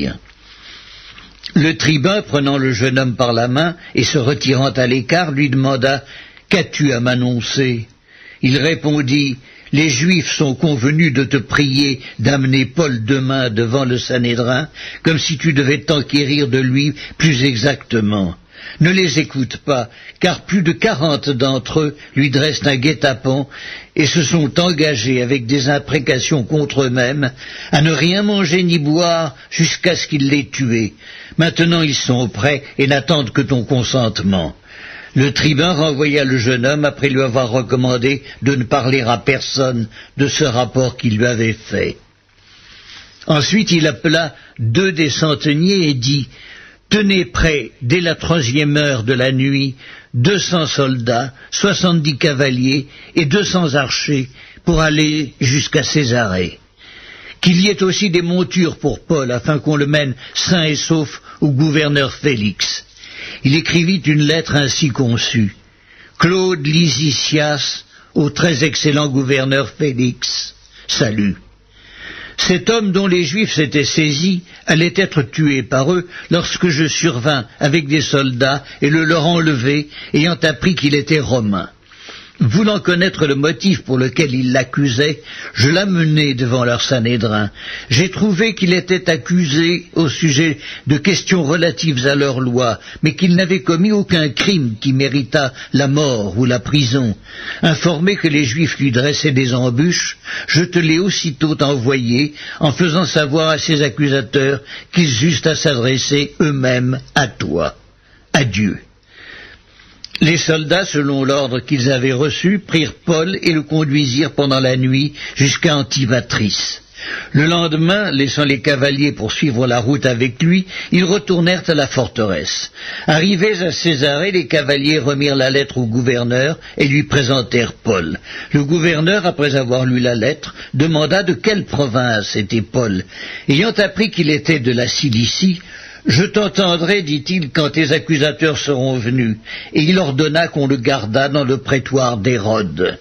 Le tribun, prenant le jeune homme par la main et se retirant à l'écart, lui demanda « Qu'as-tu à m'annoncer ?» Il répondit « Les Juifs sont convenus de te prier d'amener Paul demain devant le Sanhédrin, comme si tu devais t'enquérir de lui plus exactement. Ne les écoute pas, car plus de quarante d'entre eux lui dressent un guet-apens et se sont engagés avec des imprécations contre eux-mêmes à ne rien manger ni boire jusqu'à ce qu'ils l'aient tué. Maintenant ils sont prêts et n'attendent que ton consentement. » Le tribun renvoya le jeune homme après lui avoir recommandé de ne parler à personne de ce rapport qu'il lui avait fait. Ensuite il appela deux des centeniers et dit « Tenez prêts, dès la troisième heure de la nuit, deux cents soldats, soixante-dix cavaliers et deux cents archers pour aller jusqu'à Césarée. Qu'il y ait aussi des montures pour Paul, afin qu'on le mène sain et sauf au gouverneur Félix. » Il écrivit une lettre ainsi conçue. « Claude Lysicias, au très excellent gouverneur Félix, salut. » Cet homme dont les Juifs s'étaient saisis allait être tué par eux lorsque je survins avec des soldats et le leur enlevé, ayant appris qu'il était romain. Voulant connaître le motif pour lequel ils l'accusaient, je l'amenai devant leur Sanhédrin. J'ai trouvé qu'il était accusé au sujet de questions relatives à leur loi, mais qu'il n'avait commis aucun crime qui méritât la mort ou la prison. Informé que les Juifs lui dressaient des embûches, je te l'ai aussitôt envoyé, en faisant savoir à ses accusateurs qu'ils eussent à s'adresser eux-mêmes à toi. Adieu. Les soldats, selon l'ordre qu'ils avaient reçu, prirent Paul et le conduisirent pendant la nuit jusqu'à Antipatris. Le lendemain, laissant les cavaliers poursuivre la route avec lui, ils retournèrent à la forteresse. Arrivés à Césarée, les cavaliers remirent la lettre au gouverneur et lui présentèrent Paul. Le gouverneur, après avoir lu la lettre, demanda de quelle province était Paul. Ayant appris qu'il était de la Cilicie, « Je t'entendrai, dit-il, quand tes accusateurs seront venus. » Et il ordonna qu'on le gardât dans le prétoire d'Hérode.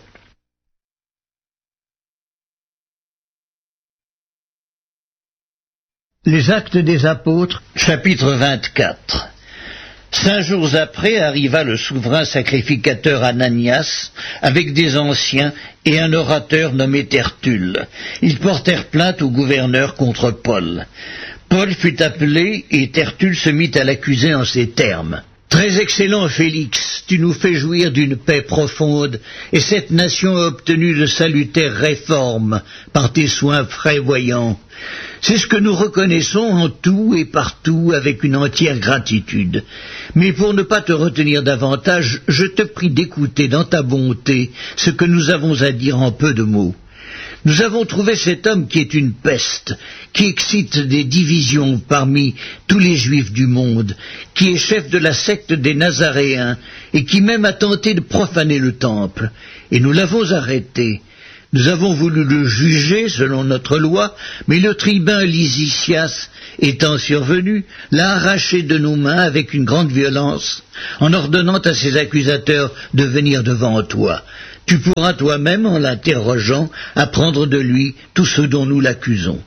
Les Actes des Apôtres, chapitre vingt-quatre. Cinq jours après arriva le souverain sacrificateur Ananias avec des anciens et un orateur nommé Tertulle. Ils portèrent plainte au gouverneur contre Paul. Paul fut appelé et Tertulle se mit à l'accuser en ces termes. Très excellent Félix, tu nous fais jouir d'une paix profonde, et cette nation a obtenu de salutaires réformes par tes soins prévoyants. C'est ce que nous reconnaissons en tout et partout avec une entière gratitude. Mais pour ne pas te retenir davantage, je te prie d'écouter dans ta bonté ce que nous avons à dire en peu de mots. Nous avons trouvé cet homme qui est une peste, qui excite des divisions parmi tous les juifs du monde, qui est chef de la secte des Nazaréens, et qui même a tenté de profaner le temple. Et nous l'avons arrêté. Nous avons voulu le juger selon notre loi, mais le tribun Lysias, étant survenu, l'a arraché de nos mains avec une grande violence, en ordonnant à ses accusateurs de venir devant toi. Tu pourras toi-même, en l'interrogeant, apprendre de lui tout ce dont nous l'accusons.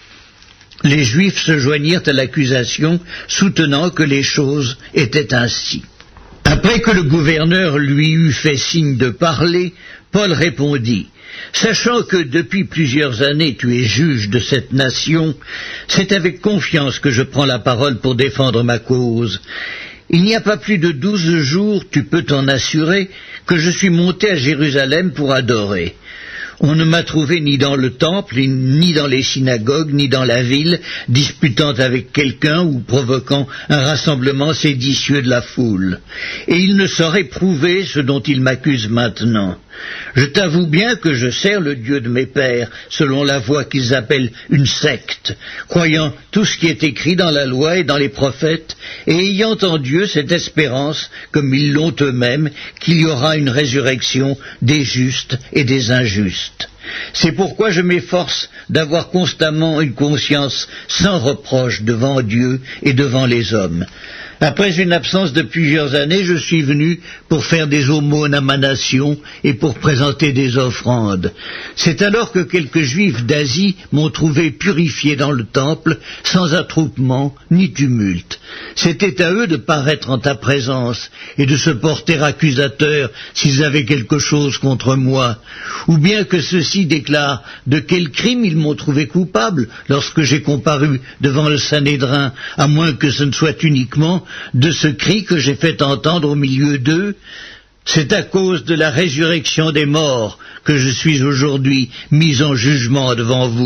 Les Juifs se joignirent à l'accusation, soutenant que les choses étaient ainsi. Après que le gouverneur lui eut fait signe de parler, Paul répondit: « Sachant que depuis plusieurs années tu es juge de cette nation, c'est avec confiance que je prends la parole pour défendre ma cause. Il n'y a pas plus de douze jours, tu peux t'en assurer, que je suis monté à Jérusalem pour adorer. On ne m'a trouvé ni dans le temple, ni dans les synagogues, ni dans la ville, disputant avec quelqu'un ou provoquant un rassemblement séditieux de la foule. Et il ne saurait prouver ce dont il m'accuse maintenant. Je t'avoue bien que je sers le Dieu de mes pères, selon la voie qu'ils appellent une secte, croyant tout ce qui est écrit dans la loi et dans les prophètes, et ayant en Dieu cette espérance, comme ils l'ont eux-mêmes, qu'il y aura une résurrection des justes et des injustes. C'est pourquoi je m'efforce d'avoir constamment une conscience sans reproche devant Dieu et devant les hommes. Après une absence de plusieurs années, je suis venu pour faire des aumônes à ma nation et pour présenter des offrandes. C'est alors que quelques Juifs d'Asie m'ont trouvé purifié dans le temple, sans attroupement ni tumulte. C'était à eux de paraître en ta présence et de se porter accusateurs s'ils avaient quelque chose contre moi, ou bien que ceux-ci déclarent de quel crime ils m'ont trouvé coupable lorsque j'ai comparu devant le Sanhédrin, à moins que ce ne soit uniquement de ce cri que j'ai fait entendre au milieu d'eux. C'est à cause de la résurrection des morts que je suis aujourd'hui mis en jugement devant vous. »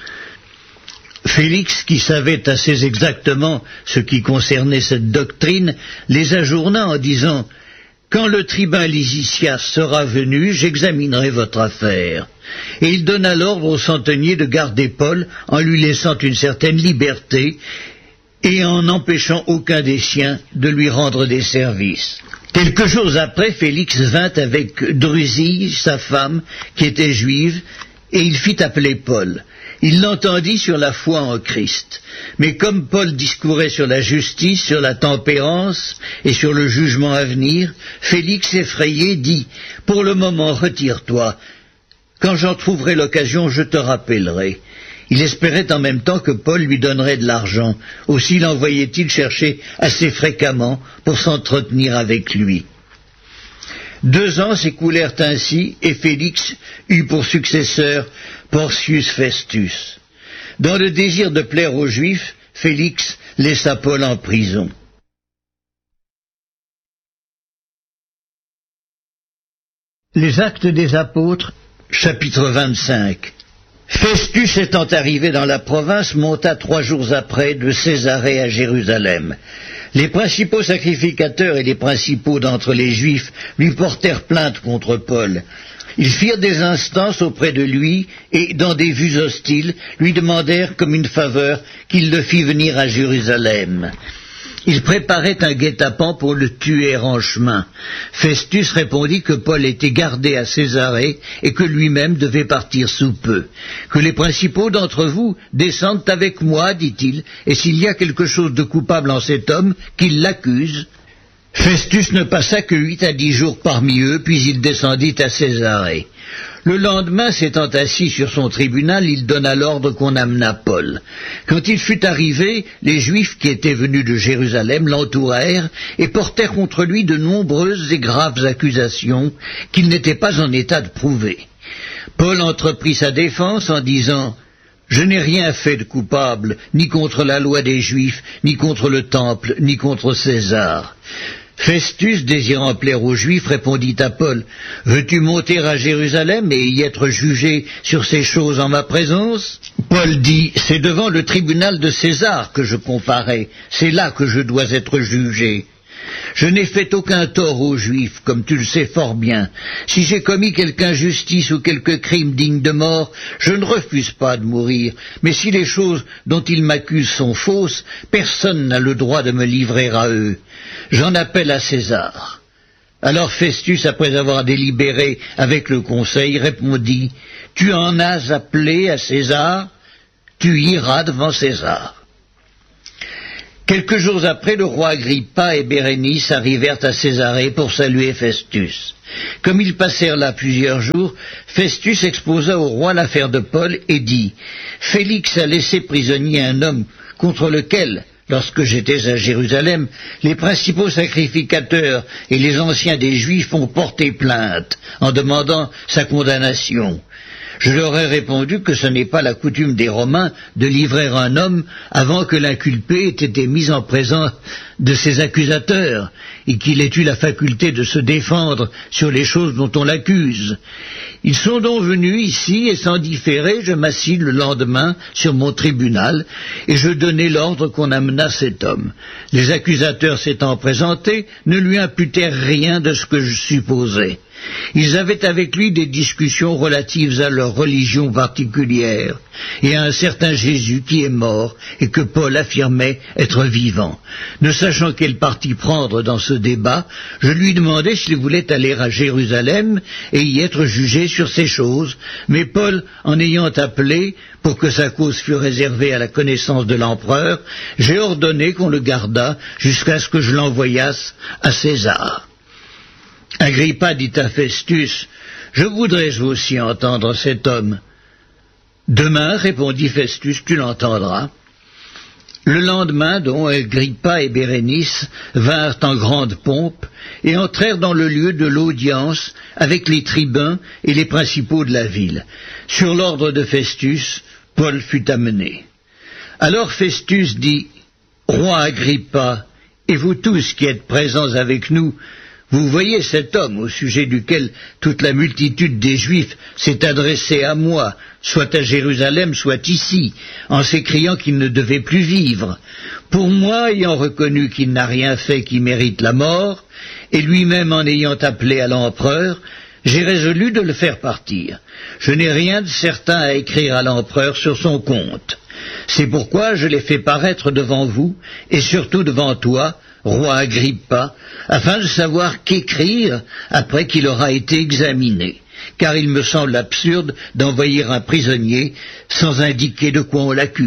Félix, qui savait assez exactement ce qui concernait cette doctrine, les ajourna en disant: « Quand le tribun Lysias sera venu, j'examinerai votre affaire. » Et il donna l'ordre au centenier de garder Paul en lui laissant une certaine liberté et en n'empêchant aucun des siens de lui rendre des services. Quelques jours après, Félix vint avec Drusille, sa femme, qui était juive, et il fit appeler Paul. Il l'entendit sur la foi en Christ. Mais comme Paul discourait sur la justice, sur la tempérance et sur le jugement à venir, Félix, effrayé, dit: « Pour le moment, retire-toi. Quand j'en trouverai l'occasion, je te rappellerai. » Il espérait en même temps que Paul lui donnerait de l'argent. Aussi l'envoyait-il chercher assez fréquemment pour s'entretenir avec lui. Deux ans s'écoulèrent ainsi, et Félix eut pour successeur Porcius Festus. Dans le désir de plaire aux Juifs, Félix laissa Paul en prison. Les Actes des Apôtres, chapitre vingt-cinq. Festus étant arrivé dans la province, monta trois jours après de Césarée à Jérusalem. Les principaux sacrificateurs et les principaux d'entre les Juifs lui portèrent plainte contre Paul. Ils firent des instances auprès de lui et, dans des vues hostiles, lui demandèrent comme une faveur qu'il le fît venir à Jérusalem. Ils préparaient un guet-apens pour le tuer en chemin. Festus répondit que Paul était gardé à Césarée et que lui-même devait partir sous peu. Que les principaux d'entre vous descendent avec moi, dit-il, et s'il y a quelque chose de coupable en cet homme, qu'il l'accuse. Festus ne passa que huit à dix jours parmi eux, puis il descendit à Césarée. Le lendemain, s'étant assis sur son tribunal, il donna l'ordre qu'on amenât Paul. Quand il fut arrivé, les Juifs qui étaient venus de Jérusalem l'entourèrent et portèrent contre lui de nombreuses et graves accusations qu'il n'était pas en état de prouver. Paul entreprit sa défense en disant: « Je n'ai rien fait de coupable, ni contre la loi des Juifs, ni contre le Temple, ni contre César. » Festus, désirant plaire aux Juifs, répondit à Paul, « Veux-tu monter à Jérusalem et y être jugé sur ces choses en ma présence ?» Paul dit, « C'est devant le tribunal de César que je comparais, c'est là que je dois être jugé. Je n'ai fait aucun tort aux Juifs, comme tu le sais fort bien. Si j'ai commis quelque injustice ou quelque crime digne de mort, je ne refuse pas de mourir. Mais si les choses dont ils m'accusent sont fausses, personne n'a le droit de me livrer à eux. J'en appelle à César. » Alors Festus, après avoir délibéré avec le conseil, répondit, « Tu en as appelé à César, tu iras devant César. » Quelques jours après, le roi Agrippa et Bérénice arrivèrent à Césarée pour saluer Festus. Comme ils passèrent là plusieurs jours, Festus exposa au roi l'affaire de Paul et dit, « Félix a laissé prisonnier un homme contre lequel, lorsque j'étais à Jérusalem, les principaux sacrificateurs et les anciens des Juifs ont porté plainte en demandant sa condamnation. Je leur ai répondu que ce n'est pas la coutume des Romains de livrer un homme avant que l'inculpé ait été mis en présence de ses accusateurs et qu'il ait eu la faculté de se défendre sur les choses dont on l'accuse. Ils sont donc venus ici et sans différer, je m'assis le lendemain sur mon tribunal et je donnai l'ordre qu'on amenât cet homme. Les accusateurs s'étant présentés ne lui imputèrent rien de ce que je supposais. Ils avaient avec lui des discussions relatives à leur religion particulière et à un certain Jésus qui est mort et que Paul affirmait être vivant. Ne sachant quel parti prendre dans ce débat, je lui demandai s'il voulait aller à Jérusalem et y être jugé sur ces choses, mais Paul, en ayant appelé pour que sa cause fût réservée à la connaissance de l'empereur, j'ai ordonné qu'on le gardât jusqu'à ce que je l'envoyasse à César. Agrippa dit à Festus, « Je voudrais aussi entendre cet homme. » « Demain, répondit Festus, tu l'entendras. » Le lendemain, donc, Agrippa et Bérénice vinrent en grande pompe et entrèrent dans le lieu de l'audience avec les tribuns et les principaux de la ville. Sur l'ordre de Festus, Paul fut amené. Alors Festus dit, « Roi Agrippa, et vous tous qui êtes présents avec nous, vous voyez cet homme au sujet duquel toute la multitude des Juifs s'est adressée à moi, soit à Jérusalem, soit ici, en s'écriant qu'il ne devait plus vivre. Pour moi, ayant reconnu qu'il n'a rien fait qui mérite la mort, et lui-même en ayant appelé à l'empereur, j'ai résolu de le faire partir. Je n'ai rien de certain à écrire à l'empereur sur son compte. C'est pourquoi je l'ai fait paraître devant vous, et surtout devant toi, roi Agrippa, afin de savoir qu'écrire après qu'il aura été examiné, car il me semble absurde d'envoyer un prisonnier sans indiquer de quoi on l'accuse. »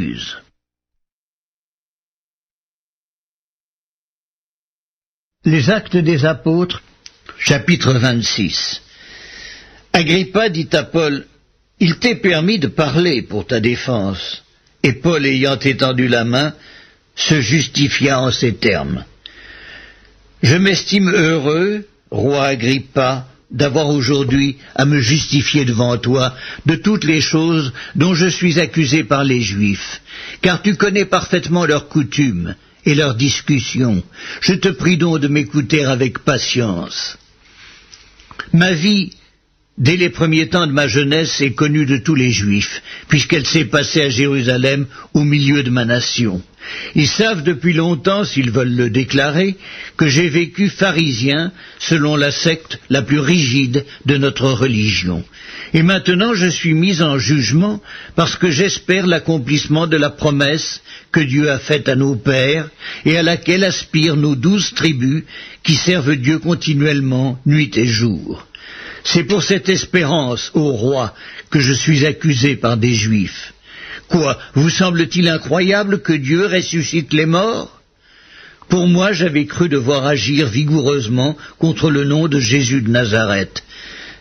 Les Actes des Apôtres, chapitre vingt-six. Agrippa dit à Paul, « Il t'est permis de parler pour ta défense. » Et Paul, ayant étendu la main, se justifia en ces termes. « Je m'estime heureux, roi Agrippa, d'avoir aujourd'hui à me justifier devant toi de toutes les choses dont je suis accusé par les Juifs, car tu connais parfaitement leurs coutumes et leurs discussions. Je te prie donc de m'écouter avec patience. Ma vie, dès les premiers temps de ma jeunesse, est connue de tous les Juifs, puisqu'elle s'est passée à Jérusalem au milieu de ma nation. Ils savent depuis longtemps, s'ils veulent le déclarer, que j'ai vécu pharisien selon la secte la plus rigide de notre religion. Et maintenant je suis mis en jugement parce que j'espère l'accomplissement de la promesse que Dieu a faite à nos pères et à laquelle aspirent nos douze tribus qui servent Dieu continuellement, nuit et jour. C'est pour cette espérance, ô roi, que je suis accusé par des Juifs. Quoi, vous semble-t-il incroyable que Dieu ressuscite les morts? Pour moi, j'avais cru devoir agir vigoureusement contre le nom de Jésus de Nazareth.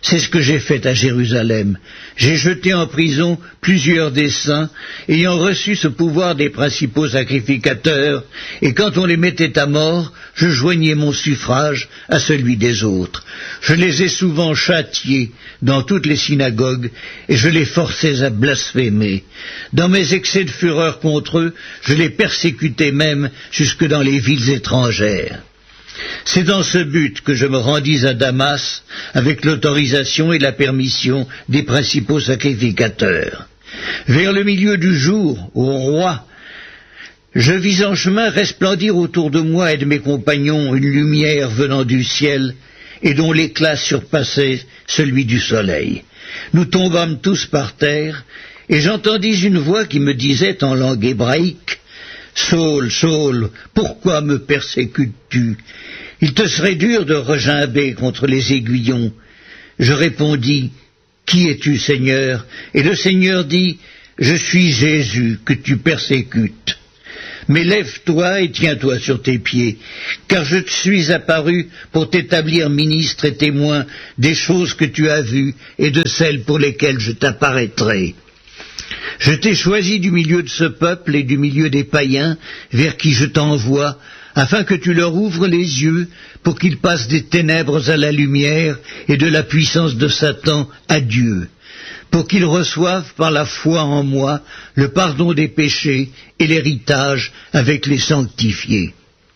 C'est ce que j'ai fait à Jérusalem. J'ai jeté en prison plusieurs des saints, ayant reçu ce pouvoir des principaux sacrificateurs, et quand on les mettait à mort, je joignais mon suffrage à celui des autres. Je les ai souvent châtiés dans toutes les synagogues, et je les forçais à blasphémer. Dans mes excès de fureur contre eux, je les persécutais même jusque dans les villes étrangères. C'est dans ce but que je me rendis à Damas avec l'autorisation et la permission des principaux sacrificateurs. Vers le milieu du jour, ô roi, je vis en chemin resplendir autour de moi et de mes compagnons une lumière venant du ciel et dont l'éclat surpassait celui du soleil. Nous tombâmes tous par terre et j'entendis une voix qui me disait en langue hébraïque: « Saul, Saul, pourquoi me persécutes-tu? Il te serait dur de regimber contre les aiguillons. » Je répondis: « Qui es-tu, Seigneur ?» Et le Seigneur dit: « Je suis Jésus que tu persécutes. Mais lève-toi et tiens-toi sur tes pieds, car je te suis apparu pour t'établir ministre et témoin des choses que tu as vues et de celles pour lesquelles je t'apparaîtrai. Je t'ai choisi du milieu de ce peuple et du milieu des païens vers qui je t'envoie, afin que tu leur ouvres les yeux pour qu'ils passent des ténèbres à la lumière et de la puissance de Satan à Dieu, pour qu'ils reçoivent par la foi en moi le pardon des péchés et l'héritage avec les sanctifiés. »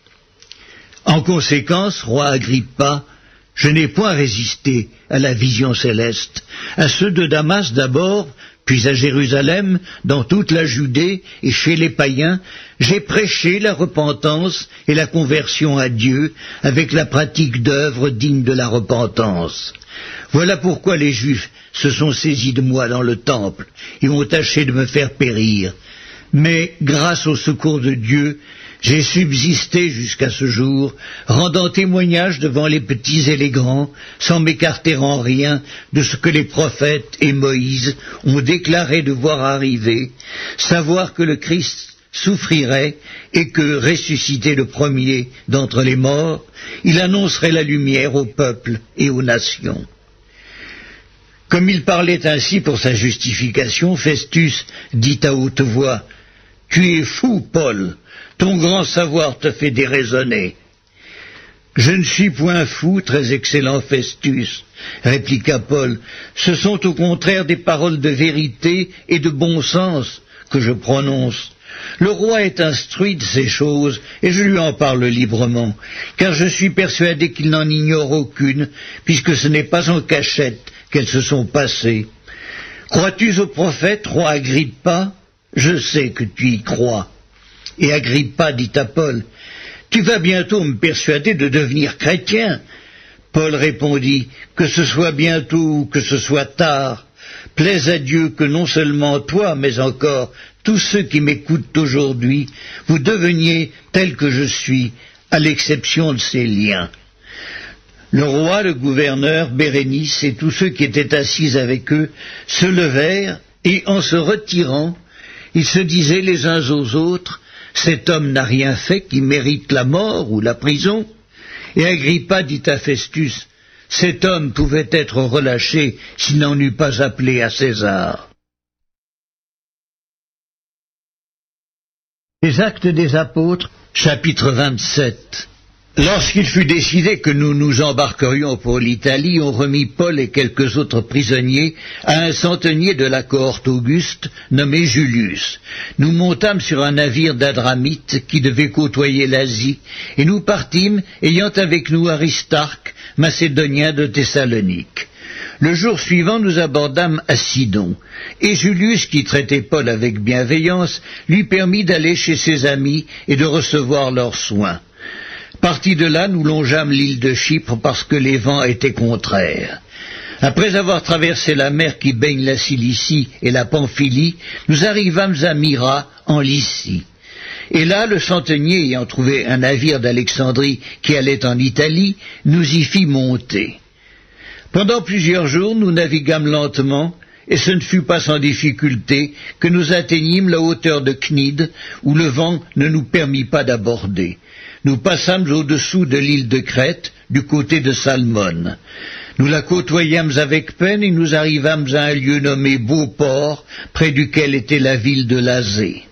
En conséquence, roi Agrippa, je n'ai point résisté à la vision céleste, à ceux de Damas d'abord, puis à Jérusalem, dans toute la Judée et chez les païens, j'ai prêché la repentance et la conversion à Dieu avec la pratique d'œuvres dignes de la repentance. Voilà pourquoi les Juifs se sont saisis de moi dans le temple et ont tâché de me faire périr. Mais, grâce au secours de Dieu, j'ai subsisté jusqu'à ce jour, rendant témoignage devant les petits et les grands, sans m'écarter en rien de ce que les prophètes et Moïse ont déclaré devoir arriver, savoir que le Christ souffrirait et que, ressuscité le premier d'entre les morts, il annoncerait la lumière au peuple et aux nations. » Comme il parlait ainsi pour sa justification, Festus dit à haute voix: « Tu es fou, Paul, ton grand savoir te fait déraisonner. » « Je ne suis point fou, très excellent Festus, répliqua Paul, ce sont au contraire des paroles de vérité et de bon sens que je prononce. Le roi est instruit de ces choses, et je lui en parle librement, car je suis persuadé qu'il n'en ignore aucune, puisque ce n'est pas en cachette qu'elles se sont passées. Crois-tu au prophète, roi Agrippa? Je sais que tu y crois. » Et Agrippa dit à Paul: « Tu vas bientôt me persuader de devenir chrétien. » Paul répondit: « Que ce soit bientôt ou que ce soit tard, plaise à Dieu que non seulement toi, mais encore tous ceux qui m'écoutent aujourd'hui, vous deveniez tels que je suis, à l'exception de ces liens. » Le roi, le gouverneur, Bérénice et tous ceux qui étaient assis avec eux se levèrent, et en se retirant, ils se disaient les uns aux autres: « Cet homme n'a rien fait qui mérite la mort ou la prison. » Et Agrippa dit à Festus: « Cet homme pouvait être relâché s'il n'en eût pas appelé à César. » Les Actes des Apôtres, chapitre vingt-sept. Lorsqu'il fut décidé que nous nous embarquerions pour l'Italie, on remit Paul et quelques autres prisonniers à un centenier de la cohorte Auguste, nommé Julius. Nous montâmes sur un navire d'Adramite qui devait côtoyer l'Asie, et nous partîmes, ayant avec nous Aristarque, macédonien de Thessalonique. Le jour suivant, nous abordâmes à Sidon, et Julius, qui traitait Paul avec bienveillance, lui permit d'aller chez ses amis et de recevoir leurs soins. Partis de là, nous longeâmes l'île de Chypre parce que les vents étaient contraires. Après avoir traversé la mer qui baigne la Cilicie et la Pamphylie, nous arrivâmes à Myra, en Lycie. Et là, le centenier ayant trouvé un navire d'Alexandrie qui allait en Italie, nous y fit monter. Pendant plusieurs jours, nous naviguâmes lentement, et ce ne fut pas sans difficulté que nous atteignîmes la hauteur de Cnide, où le vent ne nous permit pas d'aborder. Nous passâmes au-dessous de l'île de Crète, du côté de Salmone. Nous la côtoyâmes avec peine et nous arrivâmes à un lieu nommé Beauport, près duquel était la ville de Lazé.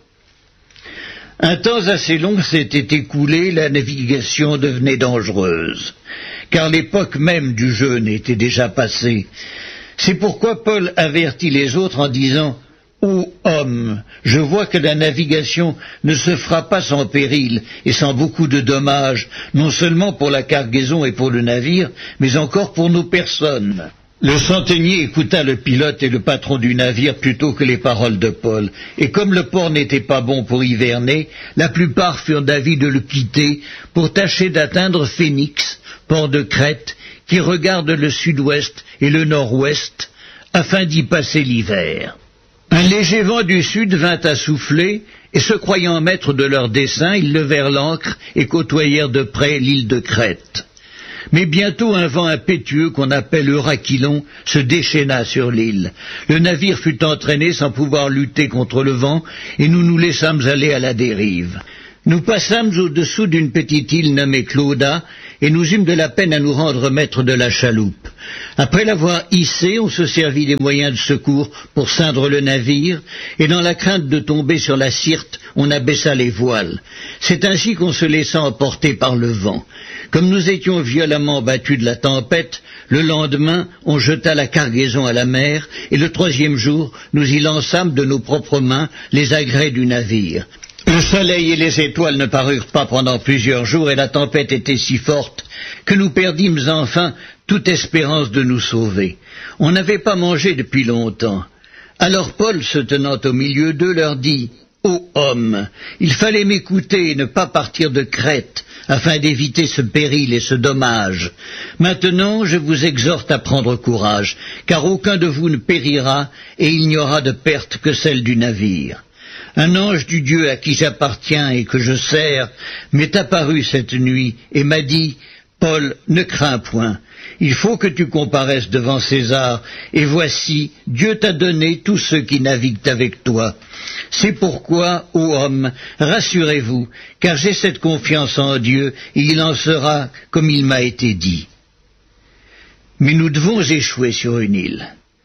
Un temps assez long s'était écoulé, la navigation devenait dangereuse, car l'époque même du jeûne était déjà passée. C'est pourquoi Paul avertit les autres en disant « Ô homme, je vois que la navigation ne se fera pas sans péril et sans beaucoup de dommages, non seulement pour la cargaison et pour le navire, mais encore pour nos personnes. » Le centenier écouta le pilote et le patron du navire plutôt que les paroles de Paul, et comme le port n'était pas bon pour hiverner, la plupart furent d'avis de le quitter pour tâcher d'atteindre Phénix, port de Crète, qui regarde le sud-ouest et le nord-ouest, afin d'y passer l'hiver. Un léger vent du sud vint à souffler, et se croyant maîtres de leur dessein, ils levèrent l'ancre et côtoyèrent de près l'île de Crète. Mais bientôt un vent impétueux qu'on appelle Euraquilon se déchaîna sur l'île. Le navire fut entraîné sans pouvoir lutter contre le vent, et nous nous laissâmes aller à la dérive. Nous passâmes au-dessous d'une petite île nommée Clauda, et nous eûmes de la peine à nous rendre maîtres de la chaloupe. Après l'avoir hissée, on se servit des moyens de secours pour ceindre le navire, et dans la crainte de tomber sur la Syrte, on abaissa les voiles. C'est ainsi qu'on se laissa emporter par le vent. Comme nous étions violemment battus de la tempête, le lendemain, on jeta la cargaison à la mer, et le troisième jour, nous y lançâmes de nos propres mains les agrès du navire. Le soleil et les étoiles ne parurent pas pendant plusieurs jours, et la tempête était si forte que nous perdîmes enfin toute espérance de nous sauver. On n'avait pas mangé depuis longtemps. Alors Paul, se tenant au milieu d'eux, leur dit « Ô hommes, il fallait m'écouter et ne pas partir de Crète, afin d'éviter ce péril et ce dommage. Maintenant, je vous exhorte à prendre courage, car aucun de vous ne périra, et il n'y aura de perte que celle du navire. Un ange du Dieu à qui j'appartiens et que je sers m'est apparu cette nuit et m'a dit « Paul, ne crains point, il faut que tu comparaisses devant César, et voici, Dieu t'a donné tous ceux qui naviguent avec toi. C'est pourquoi, ô homme, rassurez-vous, car j'ai cette confiance en Dieu, et il en sera comme il m'a été dit. » Mais nous devons échouer sur une île.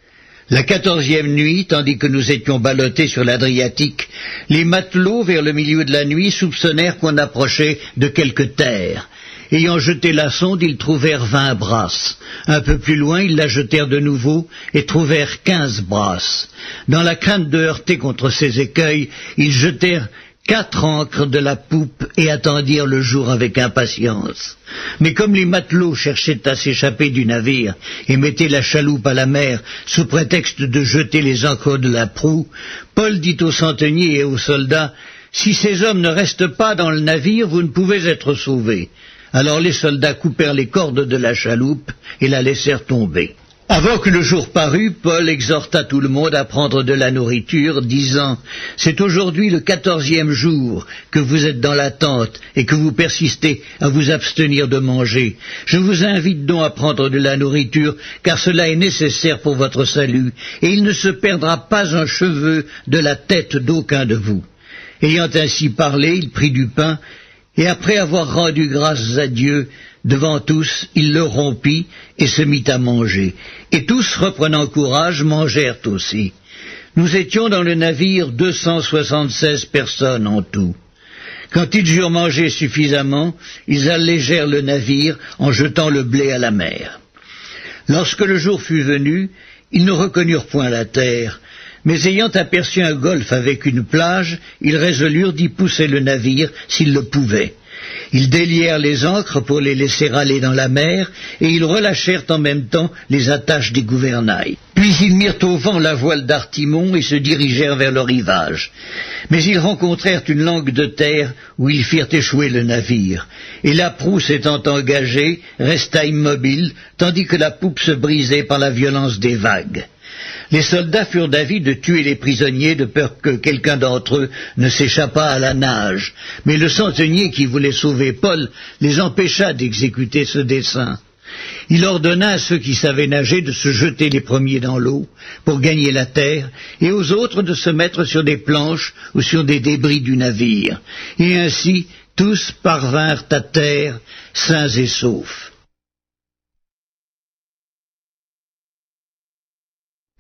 La quatorzième nuit, tandis que nous étions ballottés sur l'Adriatique, les matelots, vers le milieu de la nuit, soupçonnèrent qu'on approchait de quelque terre. Ayant jeté la sonde, ils trouvèrent vingt brasses. Un peu plus loin, ils la jetèrent de nouveau et trouvèrent quinze brasses. Dans la crainte de heurter contre ces écueils, ils jetèrent quatre ancres de la poupe et attendirent le jour avec impatience. Mais comme les matelots cherchaient à s'échapper du navire et mettaient la chaloupe à la mer sous prétexte de jeter les ancres de la proue, Paul dit aux centeniers et aux soldats « Si ces hommes ne restent pas dans le navire, vous ne pouvez être sauvés. » Alors les soldats coupèrent les cordes de la chaloupe et la laissèrent tomber. Avant que le jour parût, Paul exhorta tout le monde à prendre de la nourriture, disant « C'est aujourd'hui le quatorzième jour que vous êtes dans la tente et que vous persistez à vous abstenir de manger. Je vous invite donc à prendre de la nourriture, car cela est nécessaire pour votre salut, et il ne se perdra pas un cheveu de la tête d'aucun de vous. » Ayant ainsi parlé, il prit du pain, et après avoir rendu grâce à Dieu devant tous, il le rompit et se mit à manger. Et tous, reprenant courage, mangèrent aussi. Nous étions dans le navire deux cent soixante-seize personnes en tout. Quand ils eurent mangé suffisamment, ils allégèrent le navire en jetant le blé à la mer. Lorsque le jour fut venu, ils ne reconnurent point la terre, mais ayant aperçu un golfe avec une plage, ils résolurent d'y pousser le navire s'ils le pouvaient. Ils délièrent les ancres pour les laisser aller dans la mer, et ils relâchèrent en même temps les attaches des gouvernails. Puis ils mirent au vent la voile d'Artimon et se dirigèrent vers le rivage. Mais ils rencontrèrent une langue de terre où ils firent échouer le navire, et la proue s'étant engagée, resta immobile, tandis que la poupe se brisait par la violence des vagues. Les soldats furent d'avis de tuer les prisonniers de peur que quelqu'un d'entre eux ne s'échappât à la nage. Mais le centenier qui voulait sauver Paul les empêcha d'exécuter ce dessein. Il ordonna à ceux qui savaient nager de se jeter les premiers dans l'eau pour gagner la terre, et aux autres de se mettre sur des planches ou sur des débris du navire. Et ainsi tous parvinrent à terre, sains et saufs.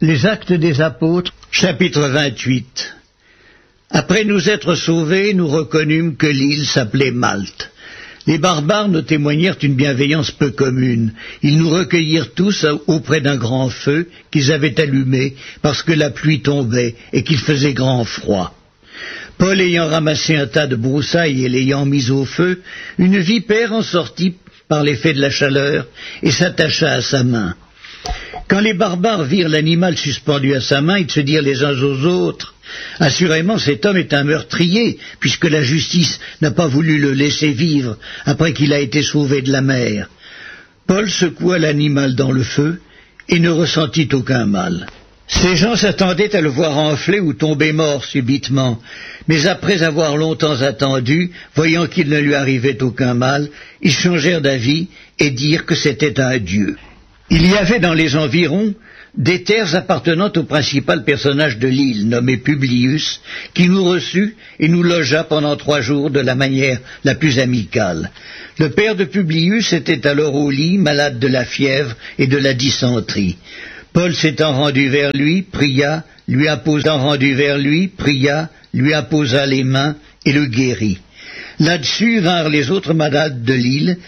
Les Actes des Apôtres, chapitre vingt-huit. Après nous être sauvés, nous reconnûmes que l'île s'appelait Malte. Les barbares nous témoignèrent une bienveillance peu commune. Ils nous recueillirent tous auprès d'un grand feu qu'ils avaient allumé parce que la pluie tombait et qu'il faisait grand froid. Paul ayant ramassé un tas de broussailles et l'ayant mis au feu, une vipère en sortit par l'effet de la chaleur et s'attacha à sa main. Quand les barbares virent l'animal suspendu à sa main, ils se dirent les uns aux autres « Assurément, cet homme est un meurtrier, puisque la justice n'a pas voulu le laisser vivre après qu'il a été sauvé de la mer. » Paul secoua l'animal dans le feu et ne ressentit aucun mal. Ces gens s'attendaient à le voir enfler ou tomber mort subitement, mais après avoir longtemps attendu, voyant qu'il ne lui arrivait aucun mal, ils changèrent d'avis et dirent que c'était un dieu. Il y avait dans les environs des terres appartenant au principal personnage de l'île, nommé Publius, qui nous reçut et nous logea pendant trois jours de la manière la plus amicale. Le père de Publius était alors au lit, malade de la fièvre et de la dysenterie. Paul s'étant rendu vers lui, pria, lui apposa rendu vers lui, pria, lui apposa les mains et le guérit. Là-dessus vinrent les autres malades de l'île,